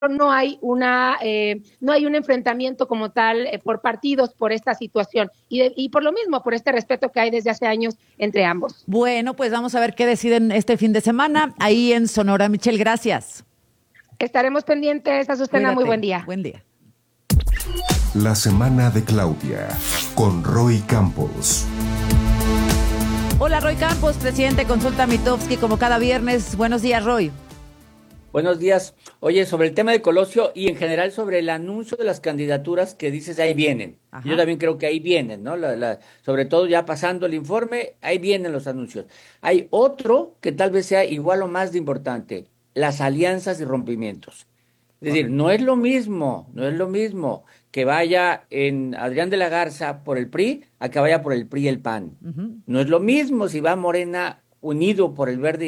no hay no hay un enfrentamiento como tal por partidos por esta situación y por lo mismo, por este respeto que hay desde hace años entre ambos. Bueno, pues vamos a ver qué deciden este fin de semana ahí en Sonora. Michelle, gracias. Estaremos pendientes, Azucena, muy buen Cuídate. día. Buen día. La semana de Claudia con Roy Campos. Hola, Roy Campos, presidente de Consulta Mitofsky, como cada viernes. Buenos días, Roy. Buenos días. Oye, sobre el tema de Colosio y en general sobre el anuncio de las candidaturas que dices ahí vienen. Yo Ajá. también creo que ahí vienen, ¿no? Sobre todo ya pasando el informe, ahí vienen los anuncios. Hay otro que tal vez sea igual o más de importante, las alianzas y rompimientos. Es decir, Correcto. no es lo mismo que vaya en Adrián de la Garza por el PRI a que vaya por el PRI y el PAN. Ujú. No es lo mismo si va Morena unido por el Verde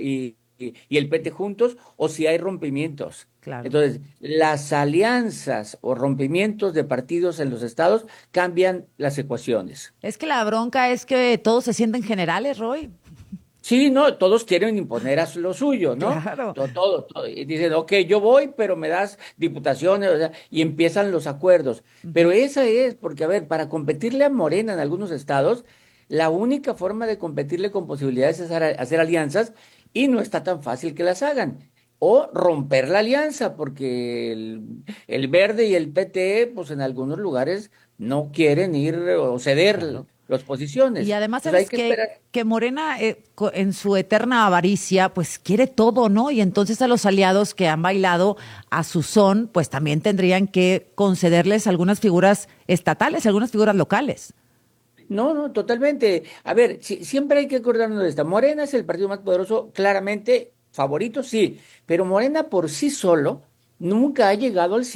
y el PT juntos o si hay rompimientos. Claro. Entonces, las alianzas o rompimientos de partidos en los estados cambian las ecuaciones. Es que la bronca es que todos se sienten generales, Roy. Sí, no, todos quieren imponer a lo suyo, ¿no? Claro. Todo. Y dicen, ok, yo voy, pero me das diputaciones, o sea, y empiezan los acuerdos. Pero Ujú. esa es, porque a ver, para competirle a Morena en algunos estados, la única forma de competirle con posibilidades es hacer alianzas y no está tan fácil que las hagan. O romper la alianza, porque el Verde y el PT, pues en algunos lugares no quieren ir o ceder Claro. las Y posiciones. además, Entonces hay ¿sabes que qué? esperar. Que Morena, en su eterna avaricia, pues quiere todo, ¿no? Y entonces a los aliados que han bailado a su son, pues también tendrían que concederles algunas figuras estatales, algunas figuras locales. No, no, totalmente. A ver, siempre hay que acordarnos de esta. Morena es el partido más poderoso, claramente, favorito, sí, pero Morena por sí solo nunca ha llegado al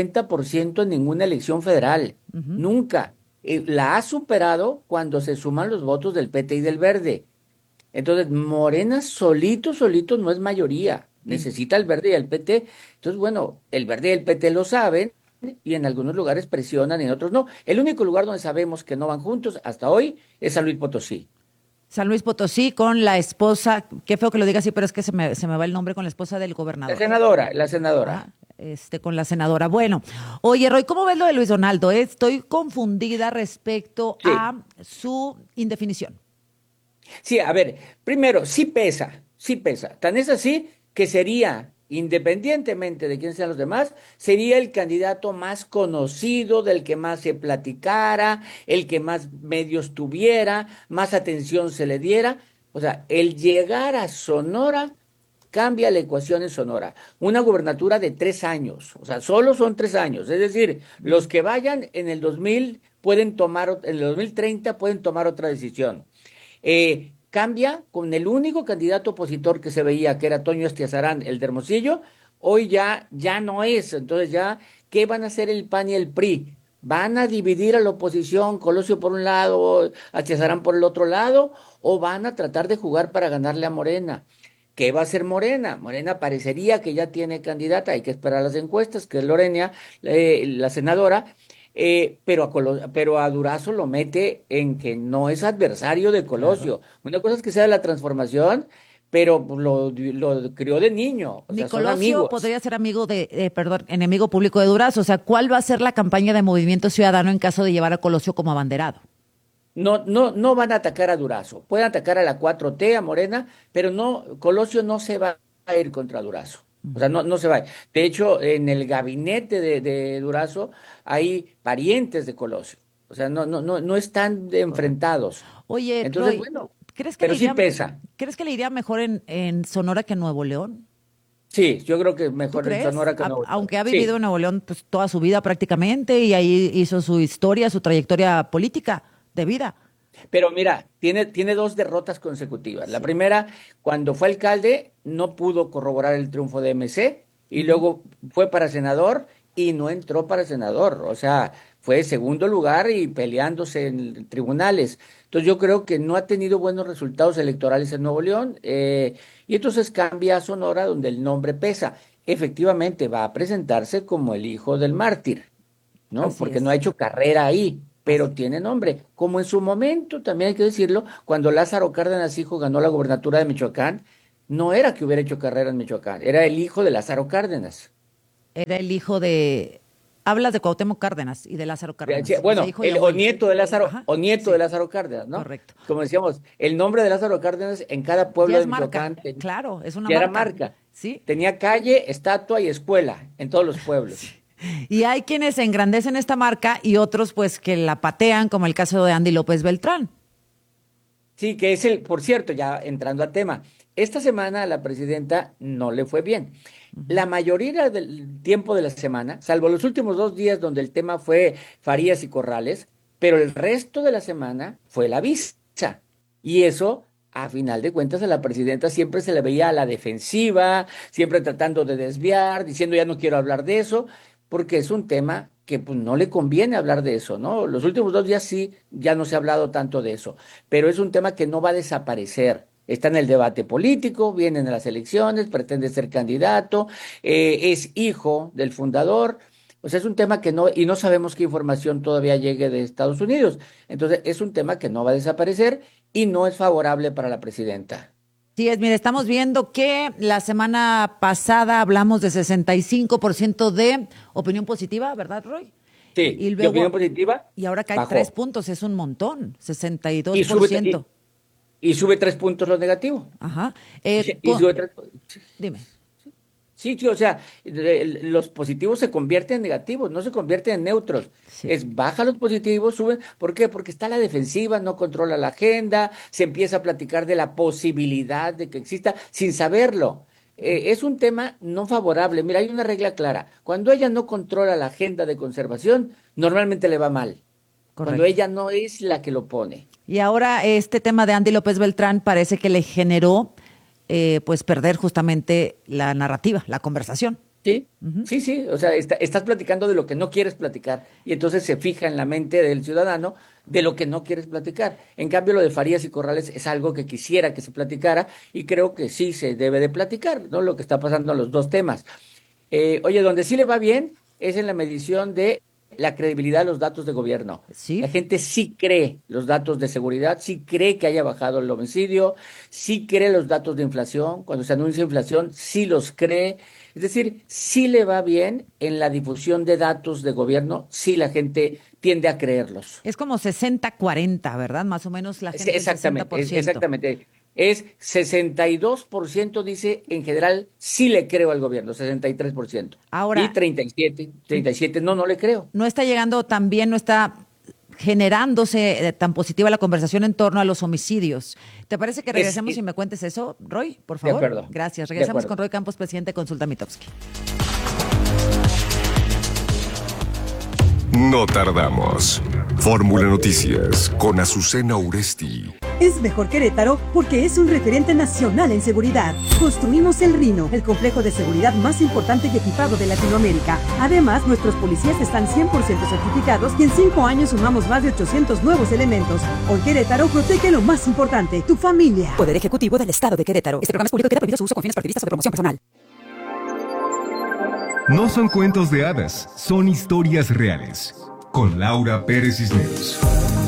50% en ninguna elección federal. Ujú. Nunca. La ha superado cuando se suman los votos del PT y del Verde. Entonces, Morena solito no es mayoría. Y Necesita el Verde y el PT. Entonces, bueno, el Verde y el PT lo saben y en algunos lugares presionan y en otros no. El único lugar donde sabemos que no van juntos hasta hoy es San Luis Potosí. San Luis Potosí con la esposa, qué feo que lo diga así, pero es que se me va el nombre con la esposa del La gobernador. senadora, la senadora. Ah, con la senadora. Bueno, oye, Roy, ¿cómo ves lo de Luis Donaldo? Estoy confundida respecto Sí, a su indefinición. sí, a ver, primero, sí pesa. Tan es así que sería, independientemente de quién sean los demás, sería el candidato más conocido, del que más se platicara, el que más medios tuviera, más atención se le diera. O sea, el llegar a Sonora cambia la ecuación en Sonora. Una gubernatura de 3 años, o sea, solo son 3 años. Es decir, los que vayan en el 2000 pueden tomar, en el 2030 pueden tomar otra decisión. Cambia con el único candidato opositor que se veía, que era Toño Estiazarán, el de Hermosillo, hoy ya no es. Entonces ya, ¿qué van a hacer el PAN y el PRI? ¿Van a dividir a la oposición, Colosio por un lado, Estiazarán por el otro lado, o van a tratar de jugar para ganarle a Morena? ¿Qué va a hacer Morena? Morena parecería que ya tiene candidata, hay que esperar las encuestas, que es Lorena, la senadora, pero a Durazo lo mete en que no es adversario de Claro. Colosio. Una cosa es que sea de la transformación, pero pues, lo crió de niño, o sea, son Nicolosio amigos. podría ser amigo perdón, enemigo público de Durazo. O sea, ¿cuál va a ser la campaña de Movimiento Ciudadano en caso de llevar a Colosio como abanderado? No van a atacar a Durazo. Pueden atacar a la 4T, a Morena, pero no, Colosio no se va a ir contra Durazo. O sea, Ujú. no se va. De hecho, en el gabinete de Durazo hay parientes de Colosio. O sea, no están Correcto. enfrentados. Oye, Entonces, Roy, bueno, ¿crees que le pero sí iría, pesa. ¿crees que le iría mejor en Sonora que en Nuevo León? Sí, yo creo que ¿Tú mejor en crees? Sonora que en Nuevo León. Aunque ha vivido Sí, en Nuevo León pues, toda su vida prácticamente y ahí hizo su historia, su trayectoria política de vida. pero mira, tiene dos derrotas consecutivas. La Sí. primera, cuando fue alcalde, no pudo corroborar el triunfo de MC y Ujú. luego fue para senador y no entró para senador. O sea, fue segundo lugar y peleándose en tribunales. Entonces yo creo que no ha tenido buenos resultados electorales en Nuevo León y entonces cambia a Sonora donde el nombre pesa. Efectivamente, va a presentarse como el hijo del mártir. ¿No? Así Porque no ha es, hecho carrera ahí, así pero es. tiene nombre. Como en su momento, también hay que decirlo, cuando Lázaro Cárdenas hijo ganó la gobernatura de Michoacán, no era que hubiera hecho carrera en Michoacán, era el hijo de Lázaro Cárdenas. Era el hijo de... Hablas de Cuauhtémoc Cárdenas y de Lázaro Cárdenas. Sí, bueno, o nieto de Lázaro, Ajá, de Lázaro Cárdenas, ¿no? Correcto. Como decíamos, el nombre de Lázaro Cárdenas en cada pueblo Ya de es marca, Michoacán claro, es una ya marca. era marca. Sí. Tenía calle, estatua y escuela en todos los pueblos. Sí. Y hay quienes engrandecen esta marca y otros pues que la patean, como el caso de Andy López Beltrán. Sí, que es por cierto, ya entrando a tema, esta semana a la presidenta no le fue bien. La mayoría del tiempo de la semana, salvo los últimos 2 días donde el tema fue Farías y Corrales, pero el resto de la semana fue la visa. Y eso, a final de cuentas, a la presidenta siempre se le veía a la defensiva, siempre tratando de desviar, diciendo ya no quiero hablar de eso, porque es un tema que pues, no le conviene hablar de eso, ¿no? Los últimos 2 días sí, ya no se ha hablado tanto de eso, pero es un tema que no va a desaparecer. Está en el debate político, vienen las elecciones, pretende ser candidato, es hijo del fundador. O sea, es un tema que no, y no sabemos qué información todavía llegue de Estados Unidos. Entonces, es un tema que no va a desaparecer y no es favorable para la presidenta. Sí, mire, estamos viendo que la semana pasada hablamos de 65% de opinión positiva, ¿verdad, Roy? Sí, y luego, de opinión positiva. Y ahora cae bajó. 3 puntos, es un montón, 62%. Y sube 3 puntos lo negativo. Ajá. Y sube 3. Dime. Sí, o sea, los positivos se convierten en negativos, no se convierten en neutros. Sí. Baja los positivos, suben. ¿Por qué? Porque está la defensiva, no controla la agenda, se empieza a platicar de la posibilidad de que exista sin saberlo. Es un tema no favorable. Mira, hay una regla clara. Cuando ella no controla la agenda de conservación, normalmente le va mal. Correcto. Cuando ella no es la que lo pone. Y ahora este tema de Andy López Beltrán parece que le generó pues perder justamente la narrativa, la conversación. Sí, sí, o sea, estás platicando de lo que no quieres platicar y entonces se fija en la mente del ciudadano de lo que no quieres platicar. En cambio, lo de Farías y Corrales es algo que quisiera que se platicara y creo que sí se debe de platicar, ¿no? Lo que está pasando en los dos temas. Oye, donde sí le va bien es en la medición de la credibilidad de los datos de gobierno. Sí. La gente sí cree los datos de seguridad, sí cree que haya bajado el homicidio, sí cree los datos de inflación. Cuando se anuncia inflación, sí los cree. Es decir, sí le va bien en la difusión de datos de gobierno, sí la gente tiende a creerlos. Es como 60-40, ¿verdad? Más o menos la gente. Exactamente, 60%. exactamente. Es 62% dice en general sí le creo al gobierno, 63%. Ahora, y 37 no le creo. No está llegando tan bien, no está generándose tan positiva la conversación en torno a los homicidios. ¿Te parece que regresemos y me cuentes eso, Roy? Por favor. De acuerdo. Gracias. Regresamos acuerdo. con Roy Campos, presidente de Consulta Mitofsky. No tardamos. Fórmula Noticias con Azucena Uresti. Es mejor Querétaro porque es un referente nacional en seguridad. Construimos el Rino, el complejo de seguridad más importante y equipado de Latinoamérica. Además, nuestros policías están 100% certificados y en 5 años sumamos más de 800 nuevos elementos. Hoy Querétaro protege lo más importante, tu familia. Poder Ejecutivo del Estado de Querétaro. Este programa es público y queda prohibido su uso con fines partidistas o de promoción personal. No son cuentos de hadas, son historias reales. Con Laura Pérez Cisneros.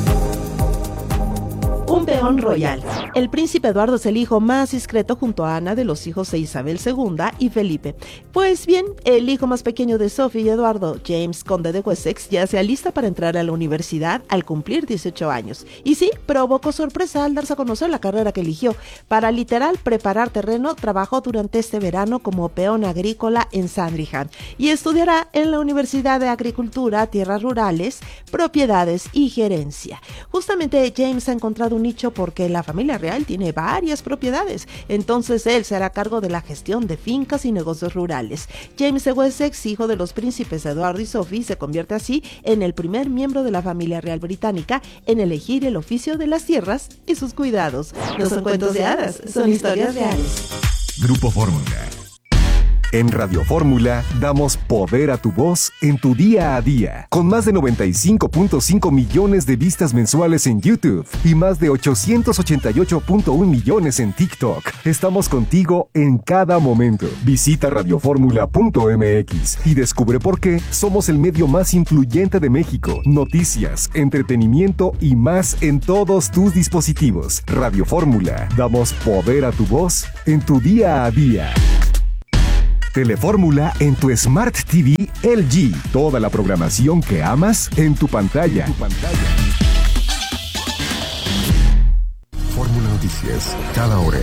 Un peón royal. El príncipe Eduardo es el hijo más discreto junto a Ana de los hijos de Isabel II y Felipe. Pues bien, el hijo más pequeño de Sophie y Eduardo, James, conde de Wessex, ya se alista para entrar a la universidad al cumplir 18 años. Y sí, provocó sorpresa al darse a conocer la carrera que eligió. Para literal preparar terreno, trabajó durante este verano como peón agrícola en Sandringham y estudiará en la Universidad de Agricultura, Tierras Rurales, Propiedades y Gerencia. Justamente James ha encontrado un nicho porque la familia real tiene varias propiedades, entonces él se hará cargo de la gestión de fincas y negocios rurales. James de Wessex, hijo de los príncipes Eduardo y Sophie, se convierte así en el primer miembro de la familia real británica en elegir el oficio de las tierras y sus cuidados. No son cuentos de hadas, son historias reales. Grupo Fórmula. En Radio Fórmula damos poder a tu voz en tu día a día. Con más de 95.5 millones de vistas mensuales en YouTube y más de 888.1 millones en TikTok. Estamos contigo en cada momento. Visita radioformula.mx y descubre por qué somos el medio más influyente de México. Noticias, entretenimiento y más en todos tus dispositivos. Radio Fórmula. Damos poder a tu voz en tu día a día. Telefórmula en tu Smart TV LG. Toda la programación que amas en tu pantalla. Fórmula Noticias, cada hora.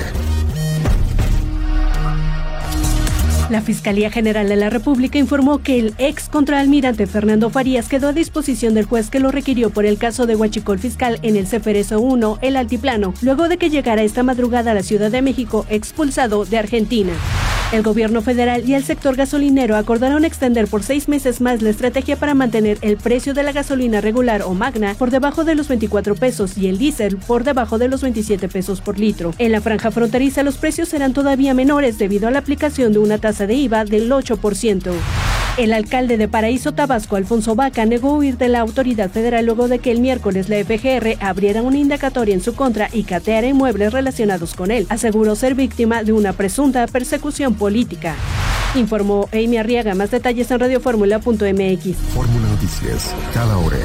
La Fiscalía General de la República informó que el ex contraalmirante Fernando Farías quedó a disposición del juez que lo requirió por el caso de huachicol fiscal en el Ceferezo 1, El Altiplano, luego de que llegara esta madrugada a la Ciudad de México expulsado de Argentina. El gobierno federal y el sector gasolinero acordaron extender por 6 meses más la estrategia para mantener el precio de la gasolina regular o magna por debajo de los 24 pesos y el diésel por debajo de los 27 pesos por litro. En la franja fronteriza los precios serán todavía menores debido a la aplicación de una tasa de IVA del 8%. El alcalde de Paraíso, Tabasco, Alfonso Vaca, negó huir de la autoridad federal luego de que el miércoles la FGR abriera una indagatoria en su contra y cateara inmuebles relacionados con él. Aseguró ser víctima de una presunta persecución política. Informó Amy Arriaga. Más detalles en radioformula.mx. Fórmula Noticias, cada hora.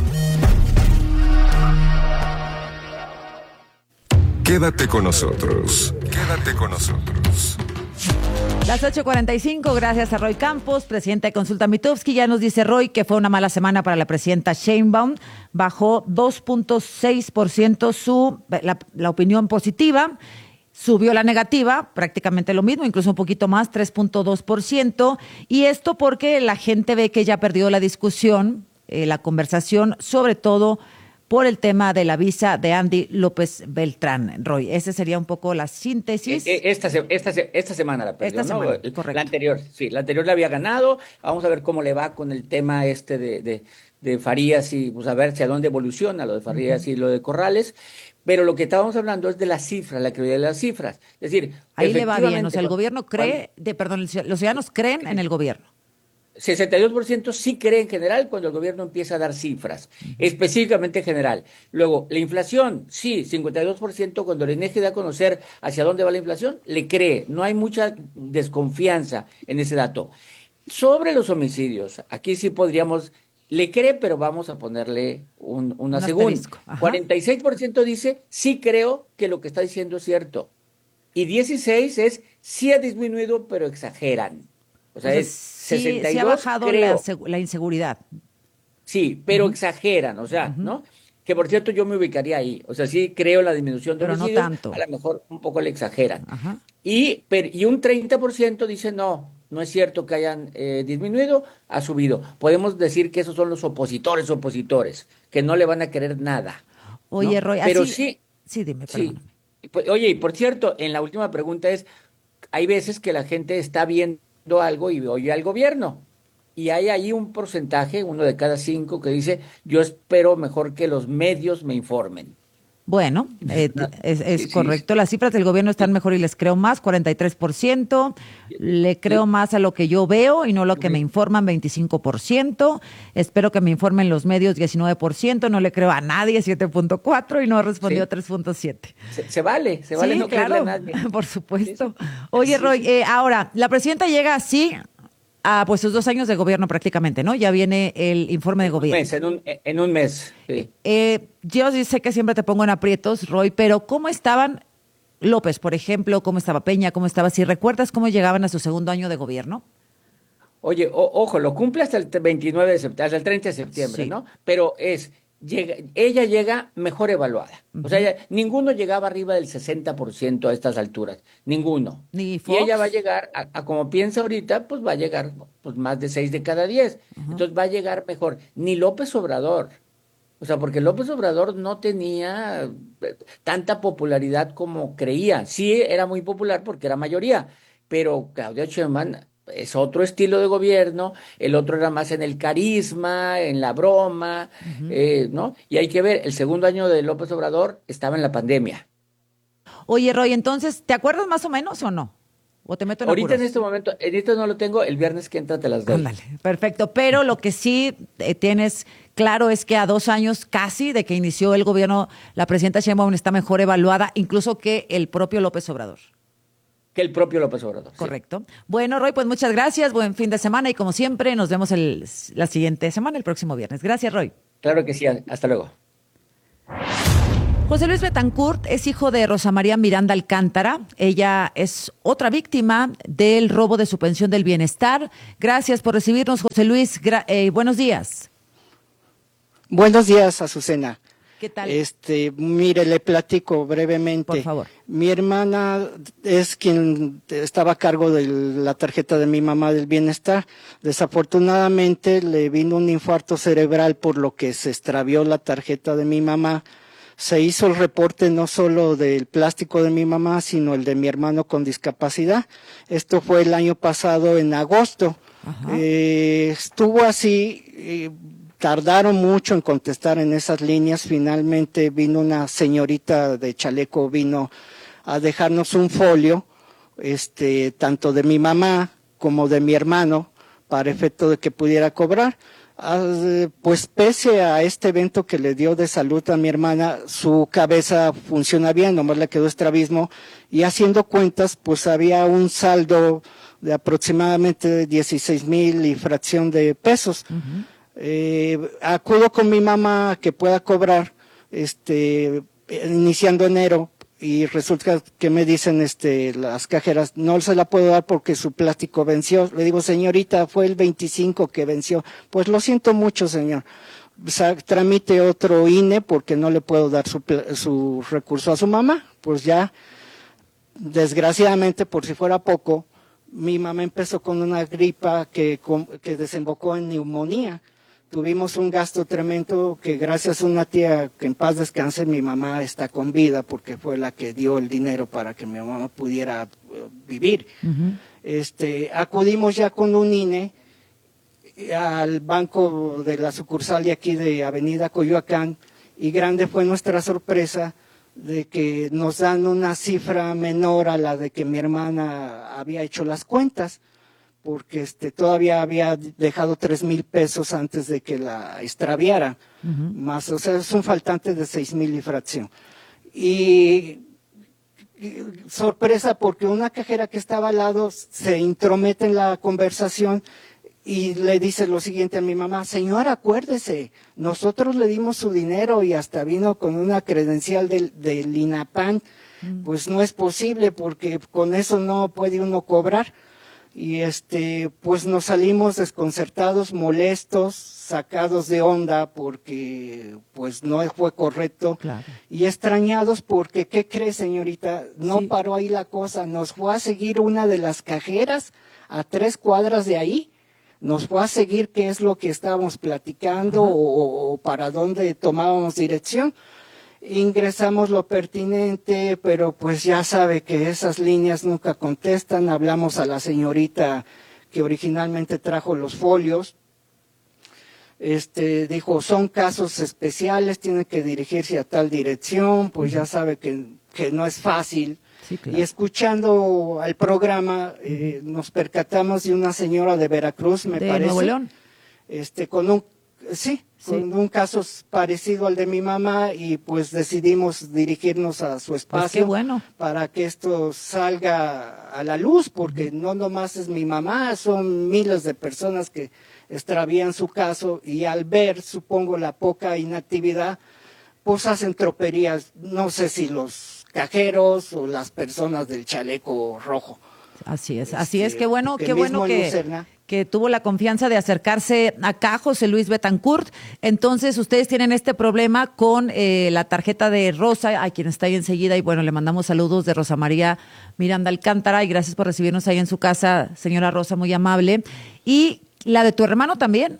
Quédate con nosotros. Quédate con nosotros. Las 8:45, gracias a Roy Campos, presidente de Consulta Mitofsky. Ya nos dice Roy que fue una mala semana para la presidenta Sheinbaum. Bajó 2.6% la opinión positiva. Subió la negativa, prácticamente lo mismo, incluso un poquito más, 3.2%. Y esto porque la gente ve que ya perdió la discusión, la conversación, sobre todo por el tema de la visa de Andy López Beltrán. Roy, esa sería un poco la síntesis. Esta semana la perdió, esta ¿no? semana, correcto. La anterior la había ganado. Vamos a ver cómo le va con el tema de Farías y pues a ver si a dónde evoluciona lo de Farías y lo de Corrales. Pero lo que estábamos hablando es de las cifras, la credibilidad de las cifras. Es decir, ahí le va bien, o sea, el gobierno cree, los ciudadanos creen en el gobierno. 62% sí cree en general cuando el gobierno empieza a dar cifras, específicamente en general. Luego, la inflación, sí, 52% cuando el INEGI da a conocer hacia dónde va la inflación, le cree. No hay mucha desconfianza en ese dato. Sobre los homicidios, aquí sí podríamos, le cree, pero vamos a ponerle una segunda. 46% dice, sí creo que lo que está diciendo es cierto. Y 16% es, sí ha disminuido, pero exageran. O sea, es 62, sí ha bajado la inseguridad. Sí, pero exageran, o sea, ¿no? Que por cierto yo me ubicaría ahí. O sea, sí creo la disminución de homicidios, no tanto. A lo mejor un poco le exageran. Y un 30% dice no es cierto que hayan disminuido, ha subido. Podemos decir que esos son los opositores, que no le van a querer nada. Oye, ¿no? Roy, pero así... Sí, dime, perdón. Sí. Oye, y por cierto, en la última pregunta hay veces que la gente está viendo algo y oye al gobierno. Y hay ahí un porcentaje, 1 de cada 5, que dice, yo espero mejor que los medios me informen. Bueno, es correcto. Las cifras del gobierno están mejor y les creo más, 43%. Le creo más a lo que yo veo y no lo que me informan, 25%. Espero que me informen los medios, 19%. No le creo a nadie, 7.4%. Y no respondió, 3.7%. Se vale no creerle a nadie. Por supuesto. Oye, Roy, ahora, la presidenta llega así pues sus 2 años de gobierno prácticamente, ¿no? Ya viene el informe de gobierno. En un mes. Sí. Yo sé que siempre te pongo en aprietos, Roy, pero ¿cómo estaban López, por ejemplo? ¿Cómo estaba Peña? ¿Cómo estaba? Si recuerdas cómo llegaban a su segundo año de gobierno. Oye, ojo, lo cumple hasta el 29 de septiembre, hasta el 30 de septiembre, ¿no? Pero ella llega mejor evaluada. O sea, ninguno llegaba arriba del 60% a estas alturas. Ninguno. Ni Fox. Y ella va a llegar, a como piensa ahorita, pues va a llegar más de 6 de cada 10. Entonces va a llegar mejor. Ni López Obrador. O sea, porque López Obrador no tenía tanta popularidad como creía. Sí, era muy popular porque era mayoría. Pero Claudia Sheinbaum es otro estilo de gobierno, el otro era más en el carisma, en la broma, ¿no? Y hay que ver, el segundo año de López Obrador estaba en la pandemia. Oye, Roy, entonces, ¿te acuerdas más o menos o no? ¿O te meto en ahorita apuros? En este momento no lo tengo, el viernes que entra te las doy. Ándale, perfecto, pero lo que sí tienes claro es que a 2 años casi de que inició el gobierno, la presidenta Sheinbaum está mejor evaluada, incluso que el propio López Obrador. Que el propio López Obrador. Correcto. Sí. Bueno, Roy, pues muchas gracias, buen fin de semana y como siempre nos vemos la siguiente semana, el próximo viernes. Gracias, Roy. Claro que sí, hasta luego. José Luis Betancourt es hijo de Rosa María Miranda Alcántara. Ella es otra víctima del robo de su pensión del bienestar. Gracias por recibirnos, José Luis. Buenos días. Buenos días, Azucena. ¿Qué tal? Mire, le platico brevemente. Por favor. Mi hermana es quien estaba a cargo de la tarjeta de mi mamá del bienestar. Desafortunadamente le vino un infarto cerebral, por lo que se extravió la tarjeta de mi mamá. Se hizo el reporte no solo del plástico de mi mamá, sino el de mi hermano con discapacidad. Esto fue el año pasado, en agosto. Estuvo así, tardaron mucho en contestar en esas líneas. Finalmente vino una señorita de chaleco, vino a dejarnos un folio, tanto de mi mamá como de mi hermano, para efecto de que pudiera cobrar. Pues pese a este evento que le dio de salud a mi hermana, su cabeza funciona bien, nomás le quedó estrabismo, y haciendo cuentas, pues había un saldo de aproximadamente 16,000 y fracción de pesos. Acudo con mi mamá a que pueda cobrar, iniciando enero, y resulta que me dicen las cajeras, no se la puedo dar porque su plástico venció. Le digo, señorita, fue el 25 que venció. Pues lo siento mucho, señor. Tramite otro INE porque no le puedo dar su recurso a su mamá. Pues ya, desgraciadamente, por si fuera poco, mi mamá empezó con una gripa que desembocó en neumonía. Tuvimos un gasto tremendo que gracias a una tía que en paz descanse, mi mamá está con vida porque fue la que dio el dinero para que mi mamá pudiera vivir. Acudimos ya con un INE al banco de la sucursal de aquí de Avenida Coyoacán, y grande fue nuestra sorpresa de que nos dan una cifra menor a la de que mi hermana había hecho las cuentas, porque todavía había dejado 3,000 pesos antes de que la extraviara, más, o sea, es un faltante de 6,000 y fracción. Y sorpresa, porque una cajera que estaba al lado se intromete en la conversación y le dice lo siguiente a mi mamá: señora, acuérdese, nosotros le dimos su dinero y hasta vino con una credencial del INAPAN, pues no es posible porque con eso no puede uno cobrar. Y pues nos salimos desconcertados, molestos, sacados de onda porque pues no fue correcto. Claro. Y extrañados porque, ¿qué cree, señorita? No paró ahí la cosa, nos fue a seguir una de las cajeras a 3 cuadras de ahí, nos fue a seguir qué es lo que estábamos platicando o para dónde tomábamos dirección. Ingresamos lo pertinente, pero pues ya sabe que esas líneas nunca contestan. Hablamos a la señorita que originalmente trajo los folios. Dijo, son casos especiales, tiene que dirigirse a tal dirección, pues ya sabe que no es fácil. Sí, claro. Y escuchando al programa, nos percatamos de una señora de Veracruz, me parece. ¿De Nuevo León? Con un caso parecido al de mi mamá, y pues decidimos dirigirnos a su espacio. Pues qué bueno. Para que esto salga a la luz, porque no nomás es mi mamá, son miles de personas que extravían su caso, y al ver, supongo, la poca inactividad, pues hacen troperías, no sé si los cajeros o las personas del chaleco rojo. Así es, qué bueno que tuvo la confianza de acercarse acá, José Luis Betancourt. Entonces, ustedes tienen este problema con la tarjeta de Rosa, a quien está ahí enseguida, y bueno, le mandamos saludos de Rosa María Miranda Alcántara, y gracias por recibirnos ahí en su casa, señora Rosa, muy amable. ¿Y la de tu hermano también?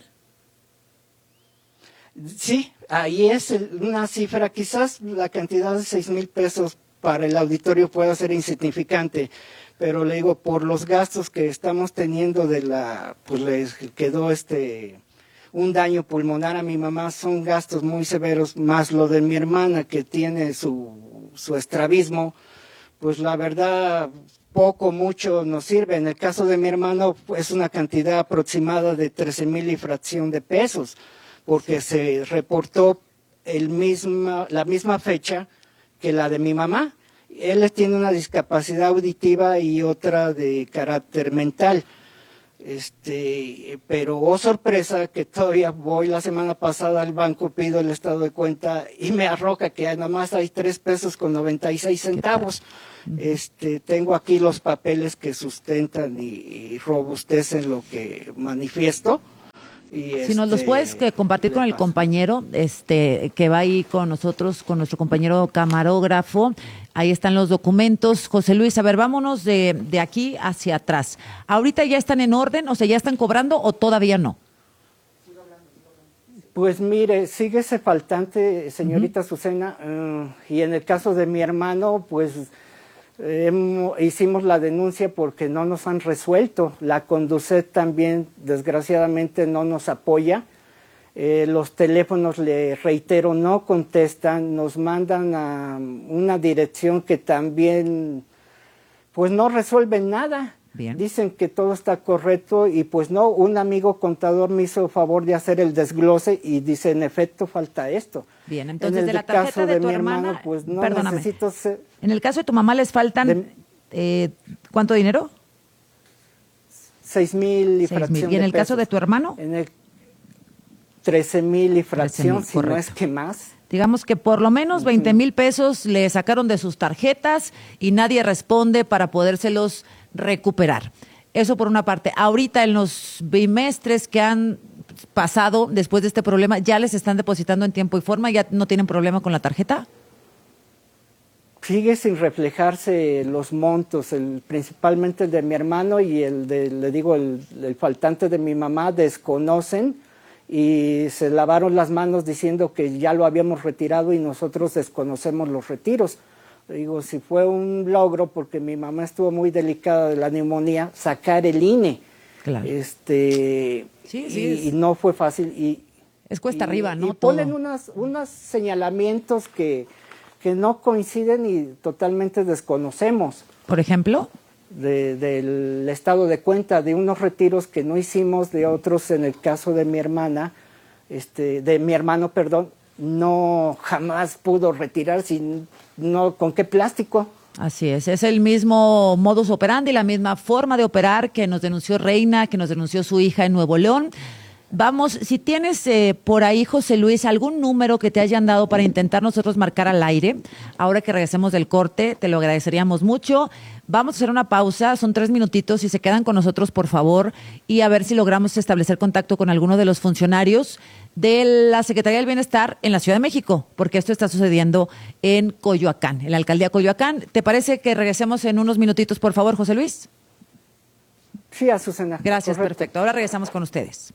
Sí, ahí es una cifra, quizás la cantidad de 6,000 pesos para el auditorio pueda ser insignificante, pero le digo, por los gastos que estamos teniendo pues les quedó un daño pulmonar a mi mamá, son gastos muy severos, más lo de mi hermana que tiene su estrabismo, pues la verdad poco, mucho nos sirve. En el caso de mi hermano es una cantidad aproximada de 13,000 y fracción de pesos, porque se reportó la misma fecha que la de mi mamá. Él tiene una discapacidad auditiva y otra de carácter mental. Pero oh sorpresa que todavía voy la semana pasada al banco, pido el estado de cuenta y me arroja que nada más hay 3 pesos con 96 centavos. Tengo aquí los papeles que sustentan y robustecen lo que manifiesto. Y si nos los puedes compartir con el compañero que va ahí con nosotros, con nuestro compañero camarógrafo, ahí están los documentos. José Luis, a ver, vámonos de aquí hacia atrás. ¿Ahorita ya están en orden, o sea, ya están cobrando o todavía no? Pues mire, sigue ese faltante, señorita Azucena, y en el caso de mi hermano, pues hicimos la denuncia porque no nos han resuelto. La Conducet también, desgraciadamente, no nos apoya. Los teléfonos, le reitero, no contestan. Nos mandan a una dirección que también, pues no resuelven nada. Bien. Dicen que todo está correcto y pues no, un amigo contador me hizo favor de hacer el desglose y dice, en efecto, falta esto. Bien, entonces de la tarjeta de tu hermana, pues no perdóname, necesito en el caso de tu mamá les faltan, ¿cuánto dinero? 6,000 y fracción. ¿Y en el caso de tu hermano? En el 13,000 y fracción, 13,000, si correcto. no es que más. Digamos que por lo menos 20,000 pesos le sacaron de sus tarjetas y nadie responde para podérselos recuperar. Eso por una parte. Ahorita en los bimestres que han pasado después de este problema, ¿ya les están depositando en tiempo y forma? ¿Ya no tienen problema con la tarjeta? Sigue sin reflejarse los montos, principalmente el de mi hermano y el faltante de mi mamá desconocen y se lavaron las manos diciendo que ya lo habíamos retirado y nosotros desconocemos los retiros. Digo, si fue un logro, porque mi mamá estuvo muy delicada de la neumonía, sacar el INE. Claro. Y no fue fácil. Es cuesta arriba, ¿no? Y ponen unos señalamientos que no coinciden y totalmente desconocemos. ¿Por ejemplo? Del estado de cuenta, de unos retiros que no hicimos, de otros en el caso de mi hermana, de mi hermano, perdón, no jamás pudo retirar ¿con qué plástico? Así es el mismo modus operandi, la misma forma de operar que nos denunció Reina, que nos denunció su hija en Nuevo León. Vamos, si tienes por ahí, José Luis, algún número que te hayan dado para intentar nosotros marcar al aire, ahora que regresemos del corte, te lo agradeceríamos mucho. Vamos a hacer una pausa, son 3 minutitos, y se quedan con nosotros, por favor, y a ver si logramos establecer contacto con alguno de los funcionarios de la Secretaría del Bienestar en la Ciudad de México, porque esto está sucediendo en Coyoacán, en la alcaldía Coyoacán. ¿Te parece que regresemos en unos minutitos, por favor, José Luis? Sí, Azucena. Gracias, correcto. Perfecto. Ahora regresamos con ustedes.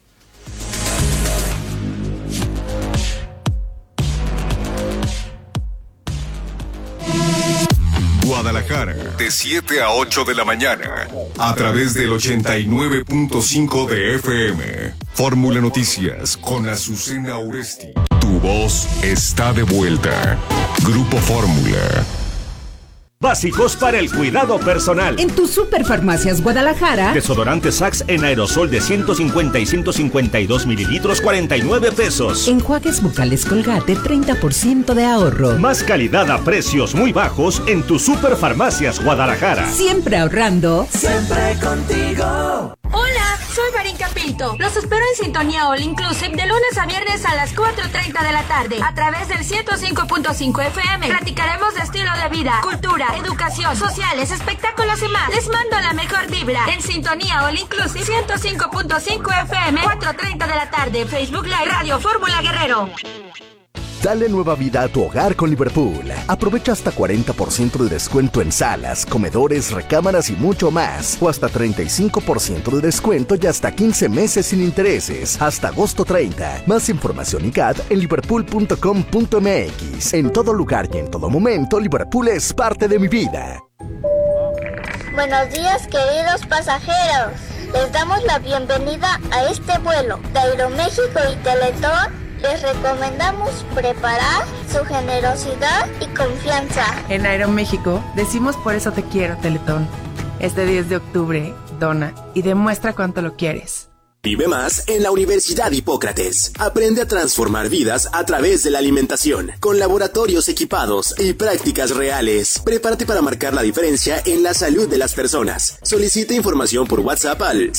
Guadalajara, de 7 a 8 de la mañana, a través del 89.5 de FM. Fórmula Noticias con Azucena Oresti. Tu voz está de vuelta. Grupo Fórmula. Básicos para el cuidado personal. En tu Superfarmacias Guadalajara. Desodorante Sax en aerosol de 150 y 152 mililitros, 49 pesos. Enjuagues bucales Colgate, 30% de ahorro. Más calidad a precios muy bajos en tu Superfarmacias Guadalajara. Siempre ahorrando. Siempre contigo. Hola, soy Varinka Pinto. Los espero en Sintonía All Inclusive de lunes a viernes a las 4:30 de la tarde a través del 105.5 FM. Platicaremos de estilo de vida, cultura, educación, sociales, espectáculos y más. Les mando la mejor vibra en Sintonía All Inclusive 105.5 FM, 4:30 de la tarde. Facebook Live, Radio Fórmula Guerrero. Dale nueva vida a tu hogar con Liverpool. Aprovecha hasta 40% de descuento en salas, comedores, recámaras y mucho más. O hasta 35% de descuento y hasta 15 meses sin intereses. Hasta agosto 30. Más información y CAD en liverpool.com.mx. En todo lugar y en todo momento, Liverpool es parte de mi vida. Buenos días, queridos pasajeros. Les damos la bienvenida a este vuelo de Aeroméxico y Teletón. Les recomendamos preparar su generosidad y confianza. En Aeroméxico decimos por eso te quiero, Teletón. Este 10 de octubre, dona y demuestra cuánto lo quieres. Vive más en la Universidad Hipócrates. Aprende a transformar vidas a través de la alimentación, con laboratorios equipados y prácticas reales. Prepárate para marcar la diferencia en la salud de las personas. Solicita información por WhatsApp al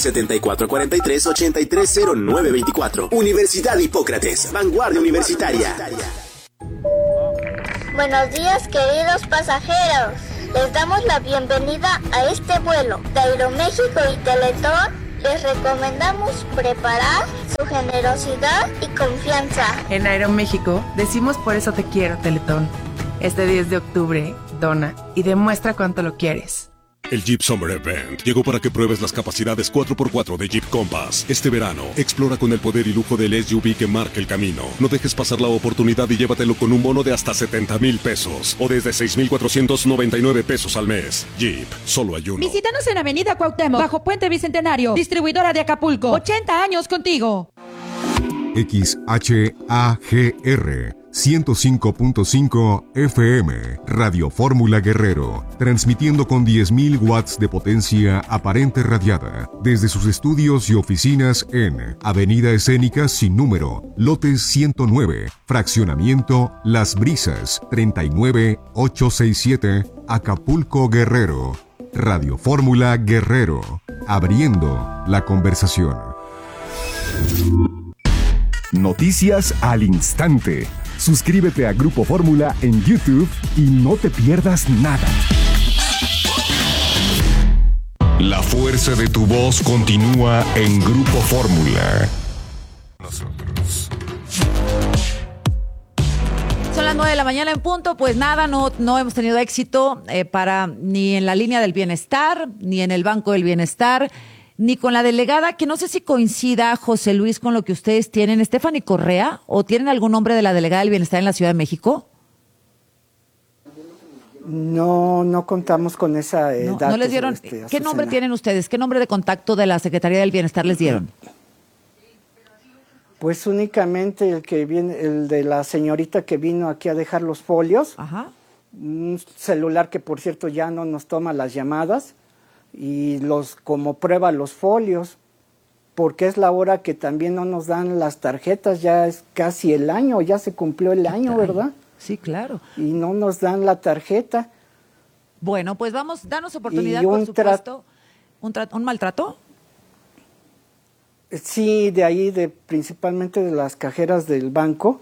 7443-830924. Universidad Hipócrates, vanguardia universitaria. Buenos días, queridos pasajeros. Les damos la bienvenida a este vuelo de Aeroméxico y Teletón. Les recomendamos preparar su generosidad y confianza. En Aeroméxico decimos por eso te quiero, Teletón. Este 10 de octubre, dona y demuestra cuánto lo quieres. El Jeep Summer Event llegó para que pruebes las capacidades 4x4 de Jeep Compass. Este verano, explora con el poder y lujo del SUV que marca el camino. No dejes pasar la oportunidad y llévatelo con un bono de hasta 70,000 pesos o desde 6,499 pesos al mes. Jeep, solo hay uno. Visítanos en Avenida Cuauhtémoc, bajo Puente Bicentenario, distribuidora de Acapulco. 80 años contigo. XHAGR 105.5 FM, Radio Fórmula Guerrero, transmitiendo con 10.000 watts de potencia aparente radiada, desde sus estudios y oficinas en Avenida Escénica sin número, lotes 109, fraccionamiento Las Brisas, 39867, Acapulco, Guerrero. Radio Fórmula Guerrero, abriendo la conversación. Noticias al instante. Suscríbete a Grupo Fórmula en YouTube y no te pierdas nada. La fuerza de tu voz continúa en Grupo Fórmula. Nosotros. Son las 9 de la mañana en punto. Pues nada, no hemos tenido éxito ni en la línea del bienestar, ni en el Banco del Bienestar, ni con la delegada, que no sé si coincida, José Luis, con lo que ustedes tienen, Stephanie Correa, o tienen algún nombre de la delegada del Bienestar en la Ciudad de México. No contamos con esa datos. No les dieron. ¿Qué nombre tienen ustedes? ¿Qué nombre de contacto de la Secretaría del Bienestar les dieron? Pues únicamente el de la señorita que vino aquí a dejar los folios. Ajá. Un celular que, por cierto, ya no nos toma las llamadas. Y como prueba los folios, porque es la hora que también no nos dan las tarjetas, ya es casi el año, ya se cumplió el año, ¿verdad? Sí, claro. Y no nos dan la tarjeta. Bueno, pues danos oportunidad, por supuesto. ¿Un maltrato? Sí, de ahí, principalmente de las cajeras del banco.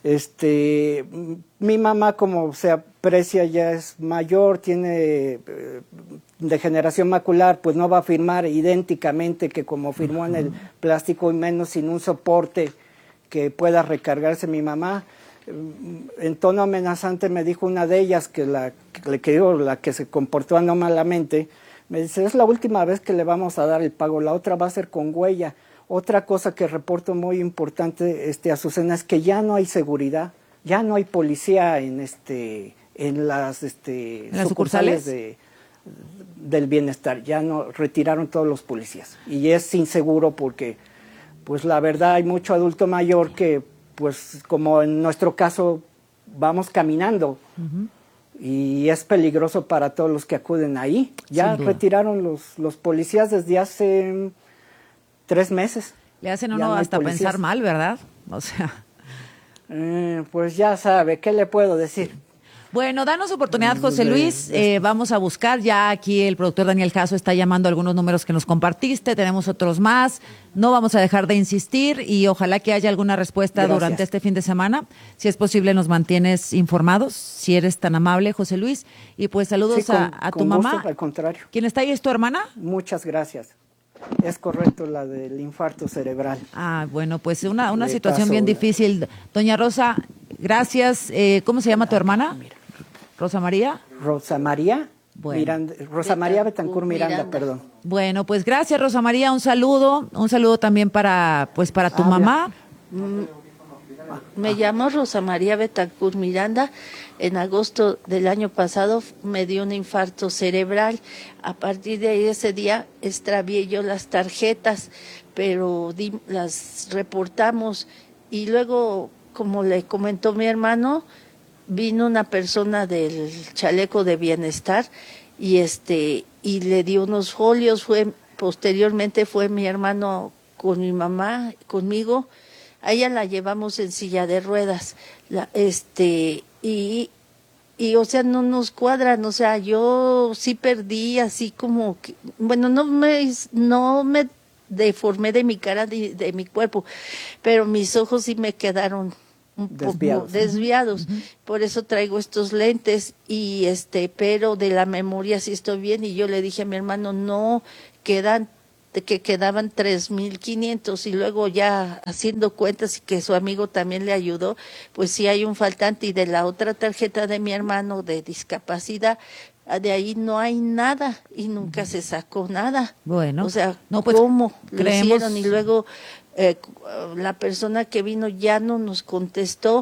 Mi mamá, como se aprecia, ya es mayor, tiene degeneración macular, pues no va a firmar idénticamente que como firmó en el plástico, y menos sin un soporte que pueda recargarse mi mamá. En tono amenazante me dijo una de ellas, la que se comportó anómalamente, me dice, es la última vez que le vamos a dar el pago, la otra va a ser con huella. Otra cosa que reporto muy importante, Azucena, es que ya no hay seguridad, ya no hay policía en las sucursales del bienestar, ya no retiraron todos los policías y es inseguro porque, pues la verdad, hay mucho adulto mayor que, pues como en nuestro caso, vamos caminando. Uh-huh. Y es peligroso para todos los que acuden ahí. Ya retiraron los policías desde hace 3 meses. Le hacen uno hasta pensar mal, ¿verdad? O sea. Pues ya sabe, ¿qué le puedo decir? Bueno, danos oportunidad, José Luis. Vamos a buscar. Ya aquí el productor Daniel Jasso está llamando algunos números que nos compartiste. Tenemos otros más. No vamos a dejar de insistir y ojalá que haya alguna respuesta durante este fin de semana. Si es posible, nos mantienes informados, si eres tan amable, José Luis. Y pues saludos a tu mamá. Gusto, al contrario. ¿Quién está ahí? ¿Es tu hermana? Muchas gracias. Es correcto, la del infarto cerebral. Bueno, pues una situación bien difícil. Doña Rosa, gracias. ¿Cómo se llama tu hermana? ¿Rosa María? Rosa María. Bueno. Rosa María Betancourt Miranda, perdón. Bueno, pues gracias, Rosa María. Un saludo también para tu mamá. Me llamo Rosa María Betancourt Miranda. En agosto del año pasado me dio un infarto cerebral. A partir de ese día extravié yo las tarjetas, pero las reportamos. Y luego, como le comentó mi hermano, vino una persona del chaleco de bienestar y le dio unos folios. Posteriormente fue mi hermano con mi mamá, conmigo. A ella la llevamos en silla de ruedas, y o sea, no nos cuadran, o sea, yo sí perdí así como que, bueno, no me deformé de mi cara, de mi cuerpo, pero mis ojos sí me quedaron un poco desviados. Por eso traigo estos lentes y pero de la memoria sí estoy bien. Y yo le dije a mi hermano, no, quedaban 3,500, y luego ya haciendo cuentas y que su amigo también le ayudó, pues sí hay un faltante. Y de la otra tarjeta de mi hermano de discapacidad, de ahí no hay nada y nunca se sacó nada. Bueno, o sea, no, pues, ¿cómo lo creemos... hicieron? Y luego la persona que vino ya no nos contestó,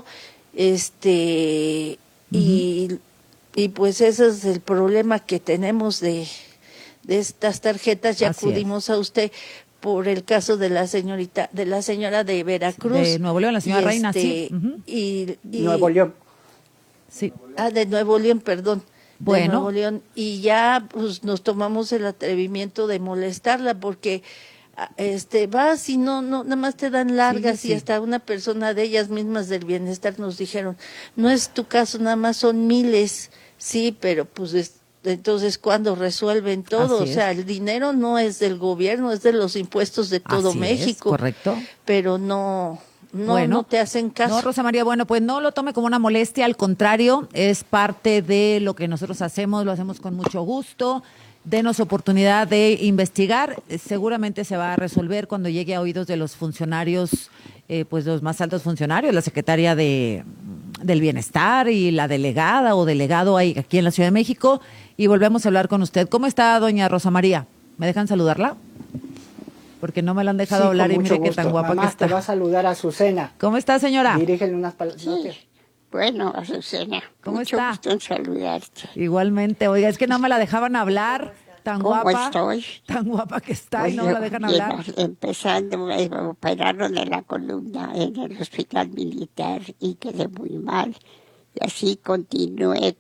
y pues ese es el problema que tenemos de estas tarjetas. Ya acudimos a usted por el caso de la señora de Veracruz. De Nuevo León, la señora Reina, sí. Y Nuevo León. Sí. De Nuevo León, perdón. Bueno. De Nuevo León. Y ya pues nos tomamos el atrevimiento de molestarla porque vas y no, nada más te dan largas, y hasta una persona de ellas mismas del bienestar nos dijeron, no es tu caso, nada más son miles, sí, pero pues entonces ¿cuándo resuelven todo? O sea, el dinero no es del gobierno, es de los impuestos de todo México. Correcto. Pero no te hacen caso. No, Rosa María, bueno, pues no lo tome como una molestia, al contrario, es parte de lo que nosotros hacemos, lo hacemos con mucho gusto. Denos oportunidad de investigar, seguramente se va a resolver cuando llegue a oídos de los funcionarios, pues los más altos funcionarios, la secretaria del Bienestar y la delegada o delegado aquí en la Ciudad de México, y volvemos a hablar con usted. ¿Cómo está, doña Rosa María? ¿Me dejan saludarla? Porque no me la han dejado hablar y mire qué tan guapa que está. Te va a saludar a Azucena. ¿Cómo está, señora? Dirígele unas palabras. Sí. Bueno, Azucena, ¿cómo mucho está? Gusto en saludarte. Igualmente, oiga, es que no me la dejaban hablar, tan ¿Cómo guapa. estoy? Tan guapa que está, Pues y no me la dejan hablar. Empezando, me operaron de la columna en el hospital militar y quedé muy mal. Y así continué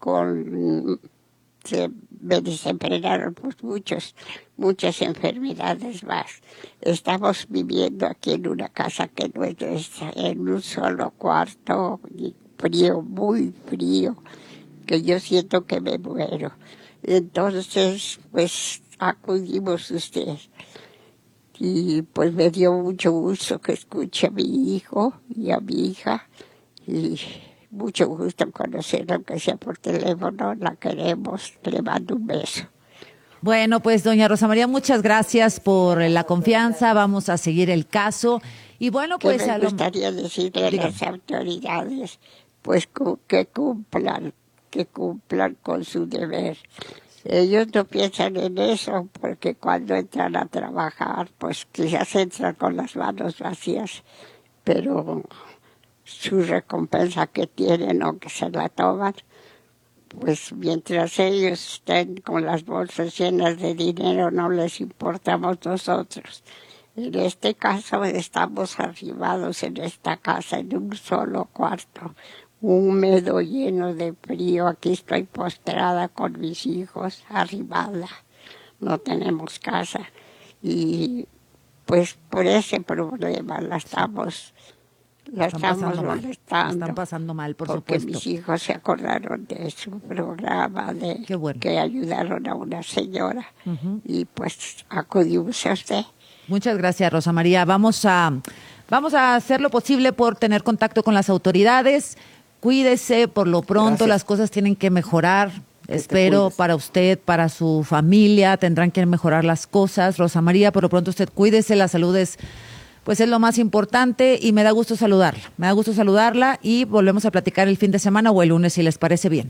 me desempeñaron pues muchas enfermedades más. Estamos viviendo aquí en una casa que no es nuestra, en un solo cuarto, frío, muy frío, que yo siento que me muero. Entonces, pues acudimos a usted. Y pues me dio mucho gusto que escuche a mi hijo y a mi hija. Y mucho gusto conocerla, aunque sea por teléfono. La queremos. Le mando un beso. Bueno, pues doña Rosa María, muchas gracias por la confianza. Vamos a seguir el caso. Y bueno, pues me gustaría decirle a las autoridades, pues que cumplan con su deber. Ellos no piensan en eso porque cuando entran a trabajar, pues quizás entran con las manos vacías, pero su recompensa que tienen o que se la toman, pues mientras ellos estén con las bolsas llenas de dinero, no les importamos nosotros. En este caso estamos arribados en esta casa en un solo cuarto, húmedo, lleno de frío. Aquí estoy postrada con mis hijos, arribada. No tenemos casa. Y pues por ese problema la estamos molestando. Están pasando mal, por porque supuesto. Mis hijos se acordaron de su programa, que ayudaron a una señora. Y pues acudimos a usted. Muchas gracias, Rosa María. Vamos a hacer lo posible por tener contacto con las autoridades. Cuídese, por lo pronto las cosas tienen que mejorar. Espero para usted, para su familia, tendrán que mejorar las cosas. Rosa María, por lo pronto usted cuídese, la salud es lo más importante, y me da gusto saludarla. Me da gusto saludarla y volvemos a platicar el fin de semana o el lunes, si les parece bien.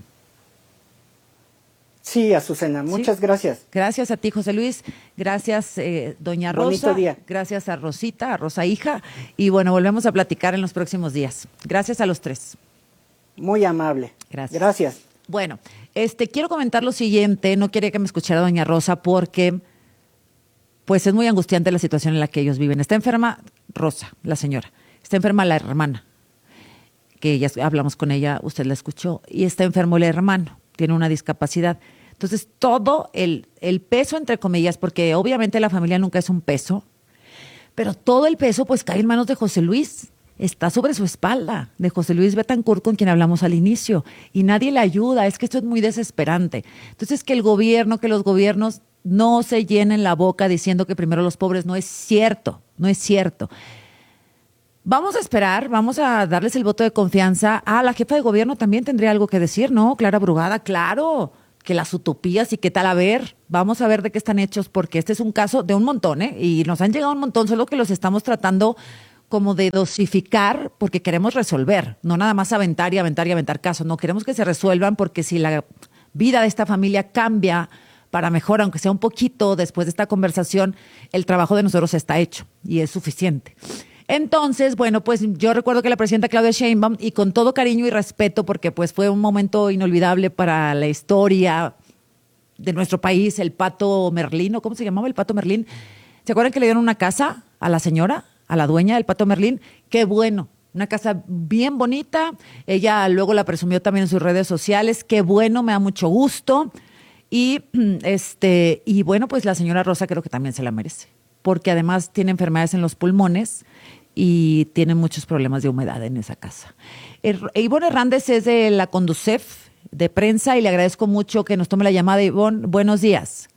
Sí, Azucena, muchas gracias. Gracias a ti, José Luis. Gracias, doña Rosa. Bonito día. Gracias a Rosita, a Rosa hija. Y bueno, volvemos a platicar en los próximos días. Gracias a los tres. Muy amable. Gracias. Bueno, quiero comentar lo siguiente. No quería que me escuchara doña Rosa porque pues es muy angustiante la situación en la que ellos viven. Está enferma Rosa, la señora. Está enferma la hermana, que ya hablamos con ella, usted la escuchó. Y está enfermo el hermano, tiene una discapacidad. Entonces, todo el peso, entre comillas, porque obviamente la familia nunca es un peso, pero todo el peso pues cae en manos de José Luis. Está sobre su espalda, de José Luis Betancourt, con quien hablamos al inicio, y nadie le ayuda. Es que esto es muy desesperante. Entonces, que los gobiernos no se llenen la boca diciendo que primero los pobres, no es cierto. Vamos a esperar, vamos a darles el voto de confianza. La jefa de gobierno también tendría algo que decir, ¿no? Clara Brugada, claro, que las utopías y qué tal, a ver, vamos a ver de qué están hechos, porque este es un caso de un montón, y nos han llegado un montón, solo que los estamos tratando como de dosificar porque queremos resolver, no nada más aventar casos, no queremos que se resuelvan, porque si la vida de esta familia cambia para mejor, aunque sea un poquito después de esta conversación, el trabajo de nosotros está hecho y es suficiente. Entonces, bueno, pues yo recuerdo que la presidenta Claudia Sheinbaum, y con todo cariño y respeto, porque pues fue un momento inolvidable para la historia de nuestro país, el Pato Merlín, ¿o cómo se llamaba el Pato Merlín? ¿Se acuerdan que le dieron una casa a la señora, a la dueña del Pato Merlín? Qué bueno, una casa bien bonita. Ella luego la presumió también en sus redes sociales. Qué bueno, me da mucho gusto. Y bueno, pues la señora Rosa creo que también se la merece, porque además tiene enfermedades en los pulmones y tiene muchos problemas de humedad en esa casa. Ivonne Hernández es de la Conducef de prensa, y le agradezco mucho que nos tome la llamada. Ivonne, buenos días.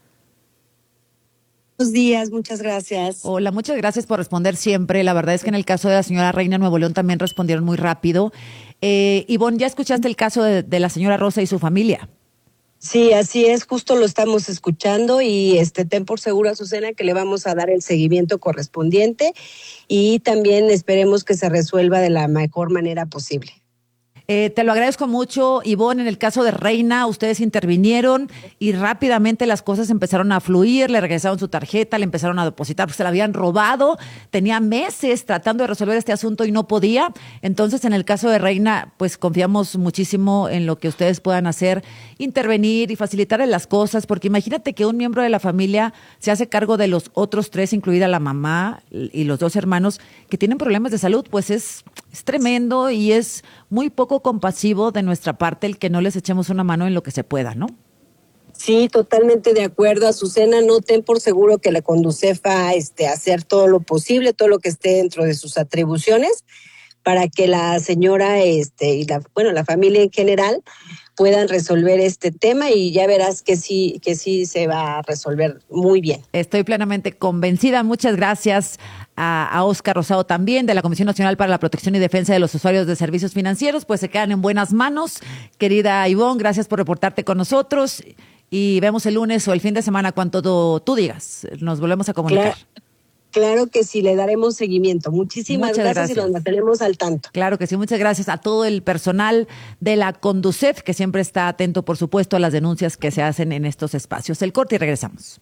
Buenos días, muchas gracias. Hola, muchas gracias por responder siempre. La verdad es que en el caso de la señora Reina Nuevo León también respondieron muy rápido. Ivonne, ¿ya escuchaste el caso de la señora Rosa y su familia? Sí, así es, justo lo estamos escuchando, y ten por seguro, Azucena, que le vamos a dar el seguimiento correspondiente, y también esperemos que se resuelva de la mejor manera posible. Te lo agradezco mucho, Ivonne. En el caso de Reina, ustedes intervinieron y rápidamente las cosas empezaron a fluir, le regresaron su tarjeta, le empezaron a depositar, porque se la habían robado, tenía meses tratando de resolver este asunto y no podía. Entonces, en el caso de Reina, pues confiamos muchísimo en lo que ustedes puedan hacer, intervenir y facilitarle las cosas, porque imagínate que un miembro de la familia se hace cargo de los otros 3, incluida la mamá y los 2 hermanos, que tienen problemas de salud. Pues es tremendo, y es muy poco compasivo de nuestra parte el que no les echemos una mano en lo que se pueda, ¿no? Sí, totalmente de acuerdo, Azucena. No, ten por seguro que la Conducef va a hacer todo lo posible, todo lo que esté dentro de sus atribuciones, para que la señora y la familia en general puedan resolver este tema, y ya verás que sí se va a resolver muy bien. Estoy plenamente convencida. Muchas gracias a Óscar Rosado también, de la Comisión Nacional para la Protección y Defensa de los Usuarios de Servicios Financieros. Pues se quedan en buenas manos. Querida Ivonne, gracias por reportarte con nosotros, y vemos el lunes o el fin de semana cuando tú digas. Nos volvemos a comunicar. Claro que sí, le daremos seguimiento. Muchísimas gracias y nos mantenemos al tanto. Claro que sí, muchas gracias a todo el personal de la Conducef, que siempre está atento, por supuesto, a las denuncias que se hacen en estos espacios. El corte y regresamos.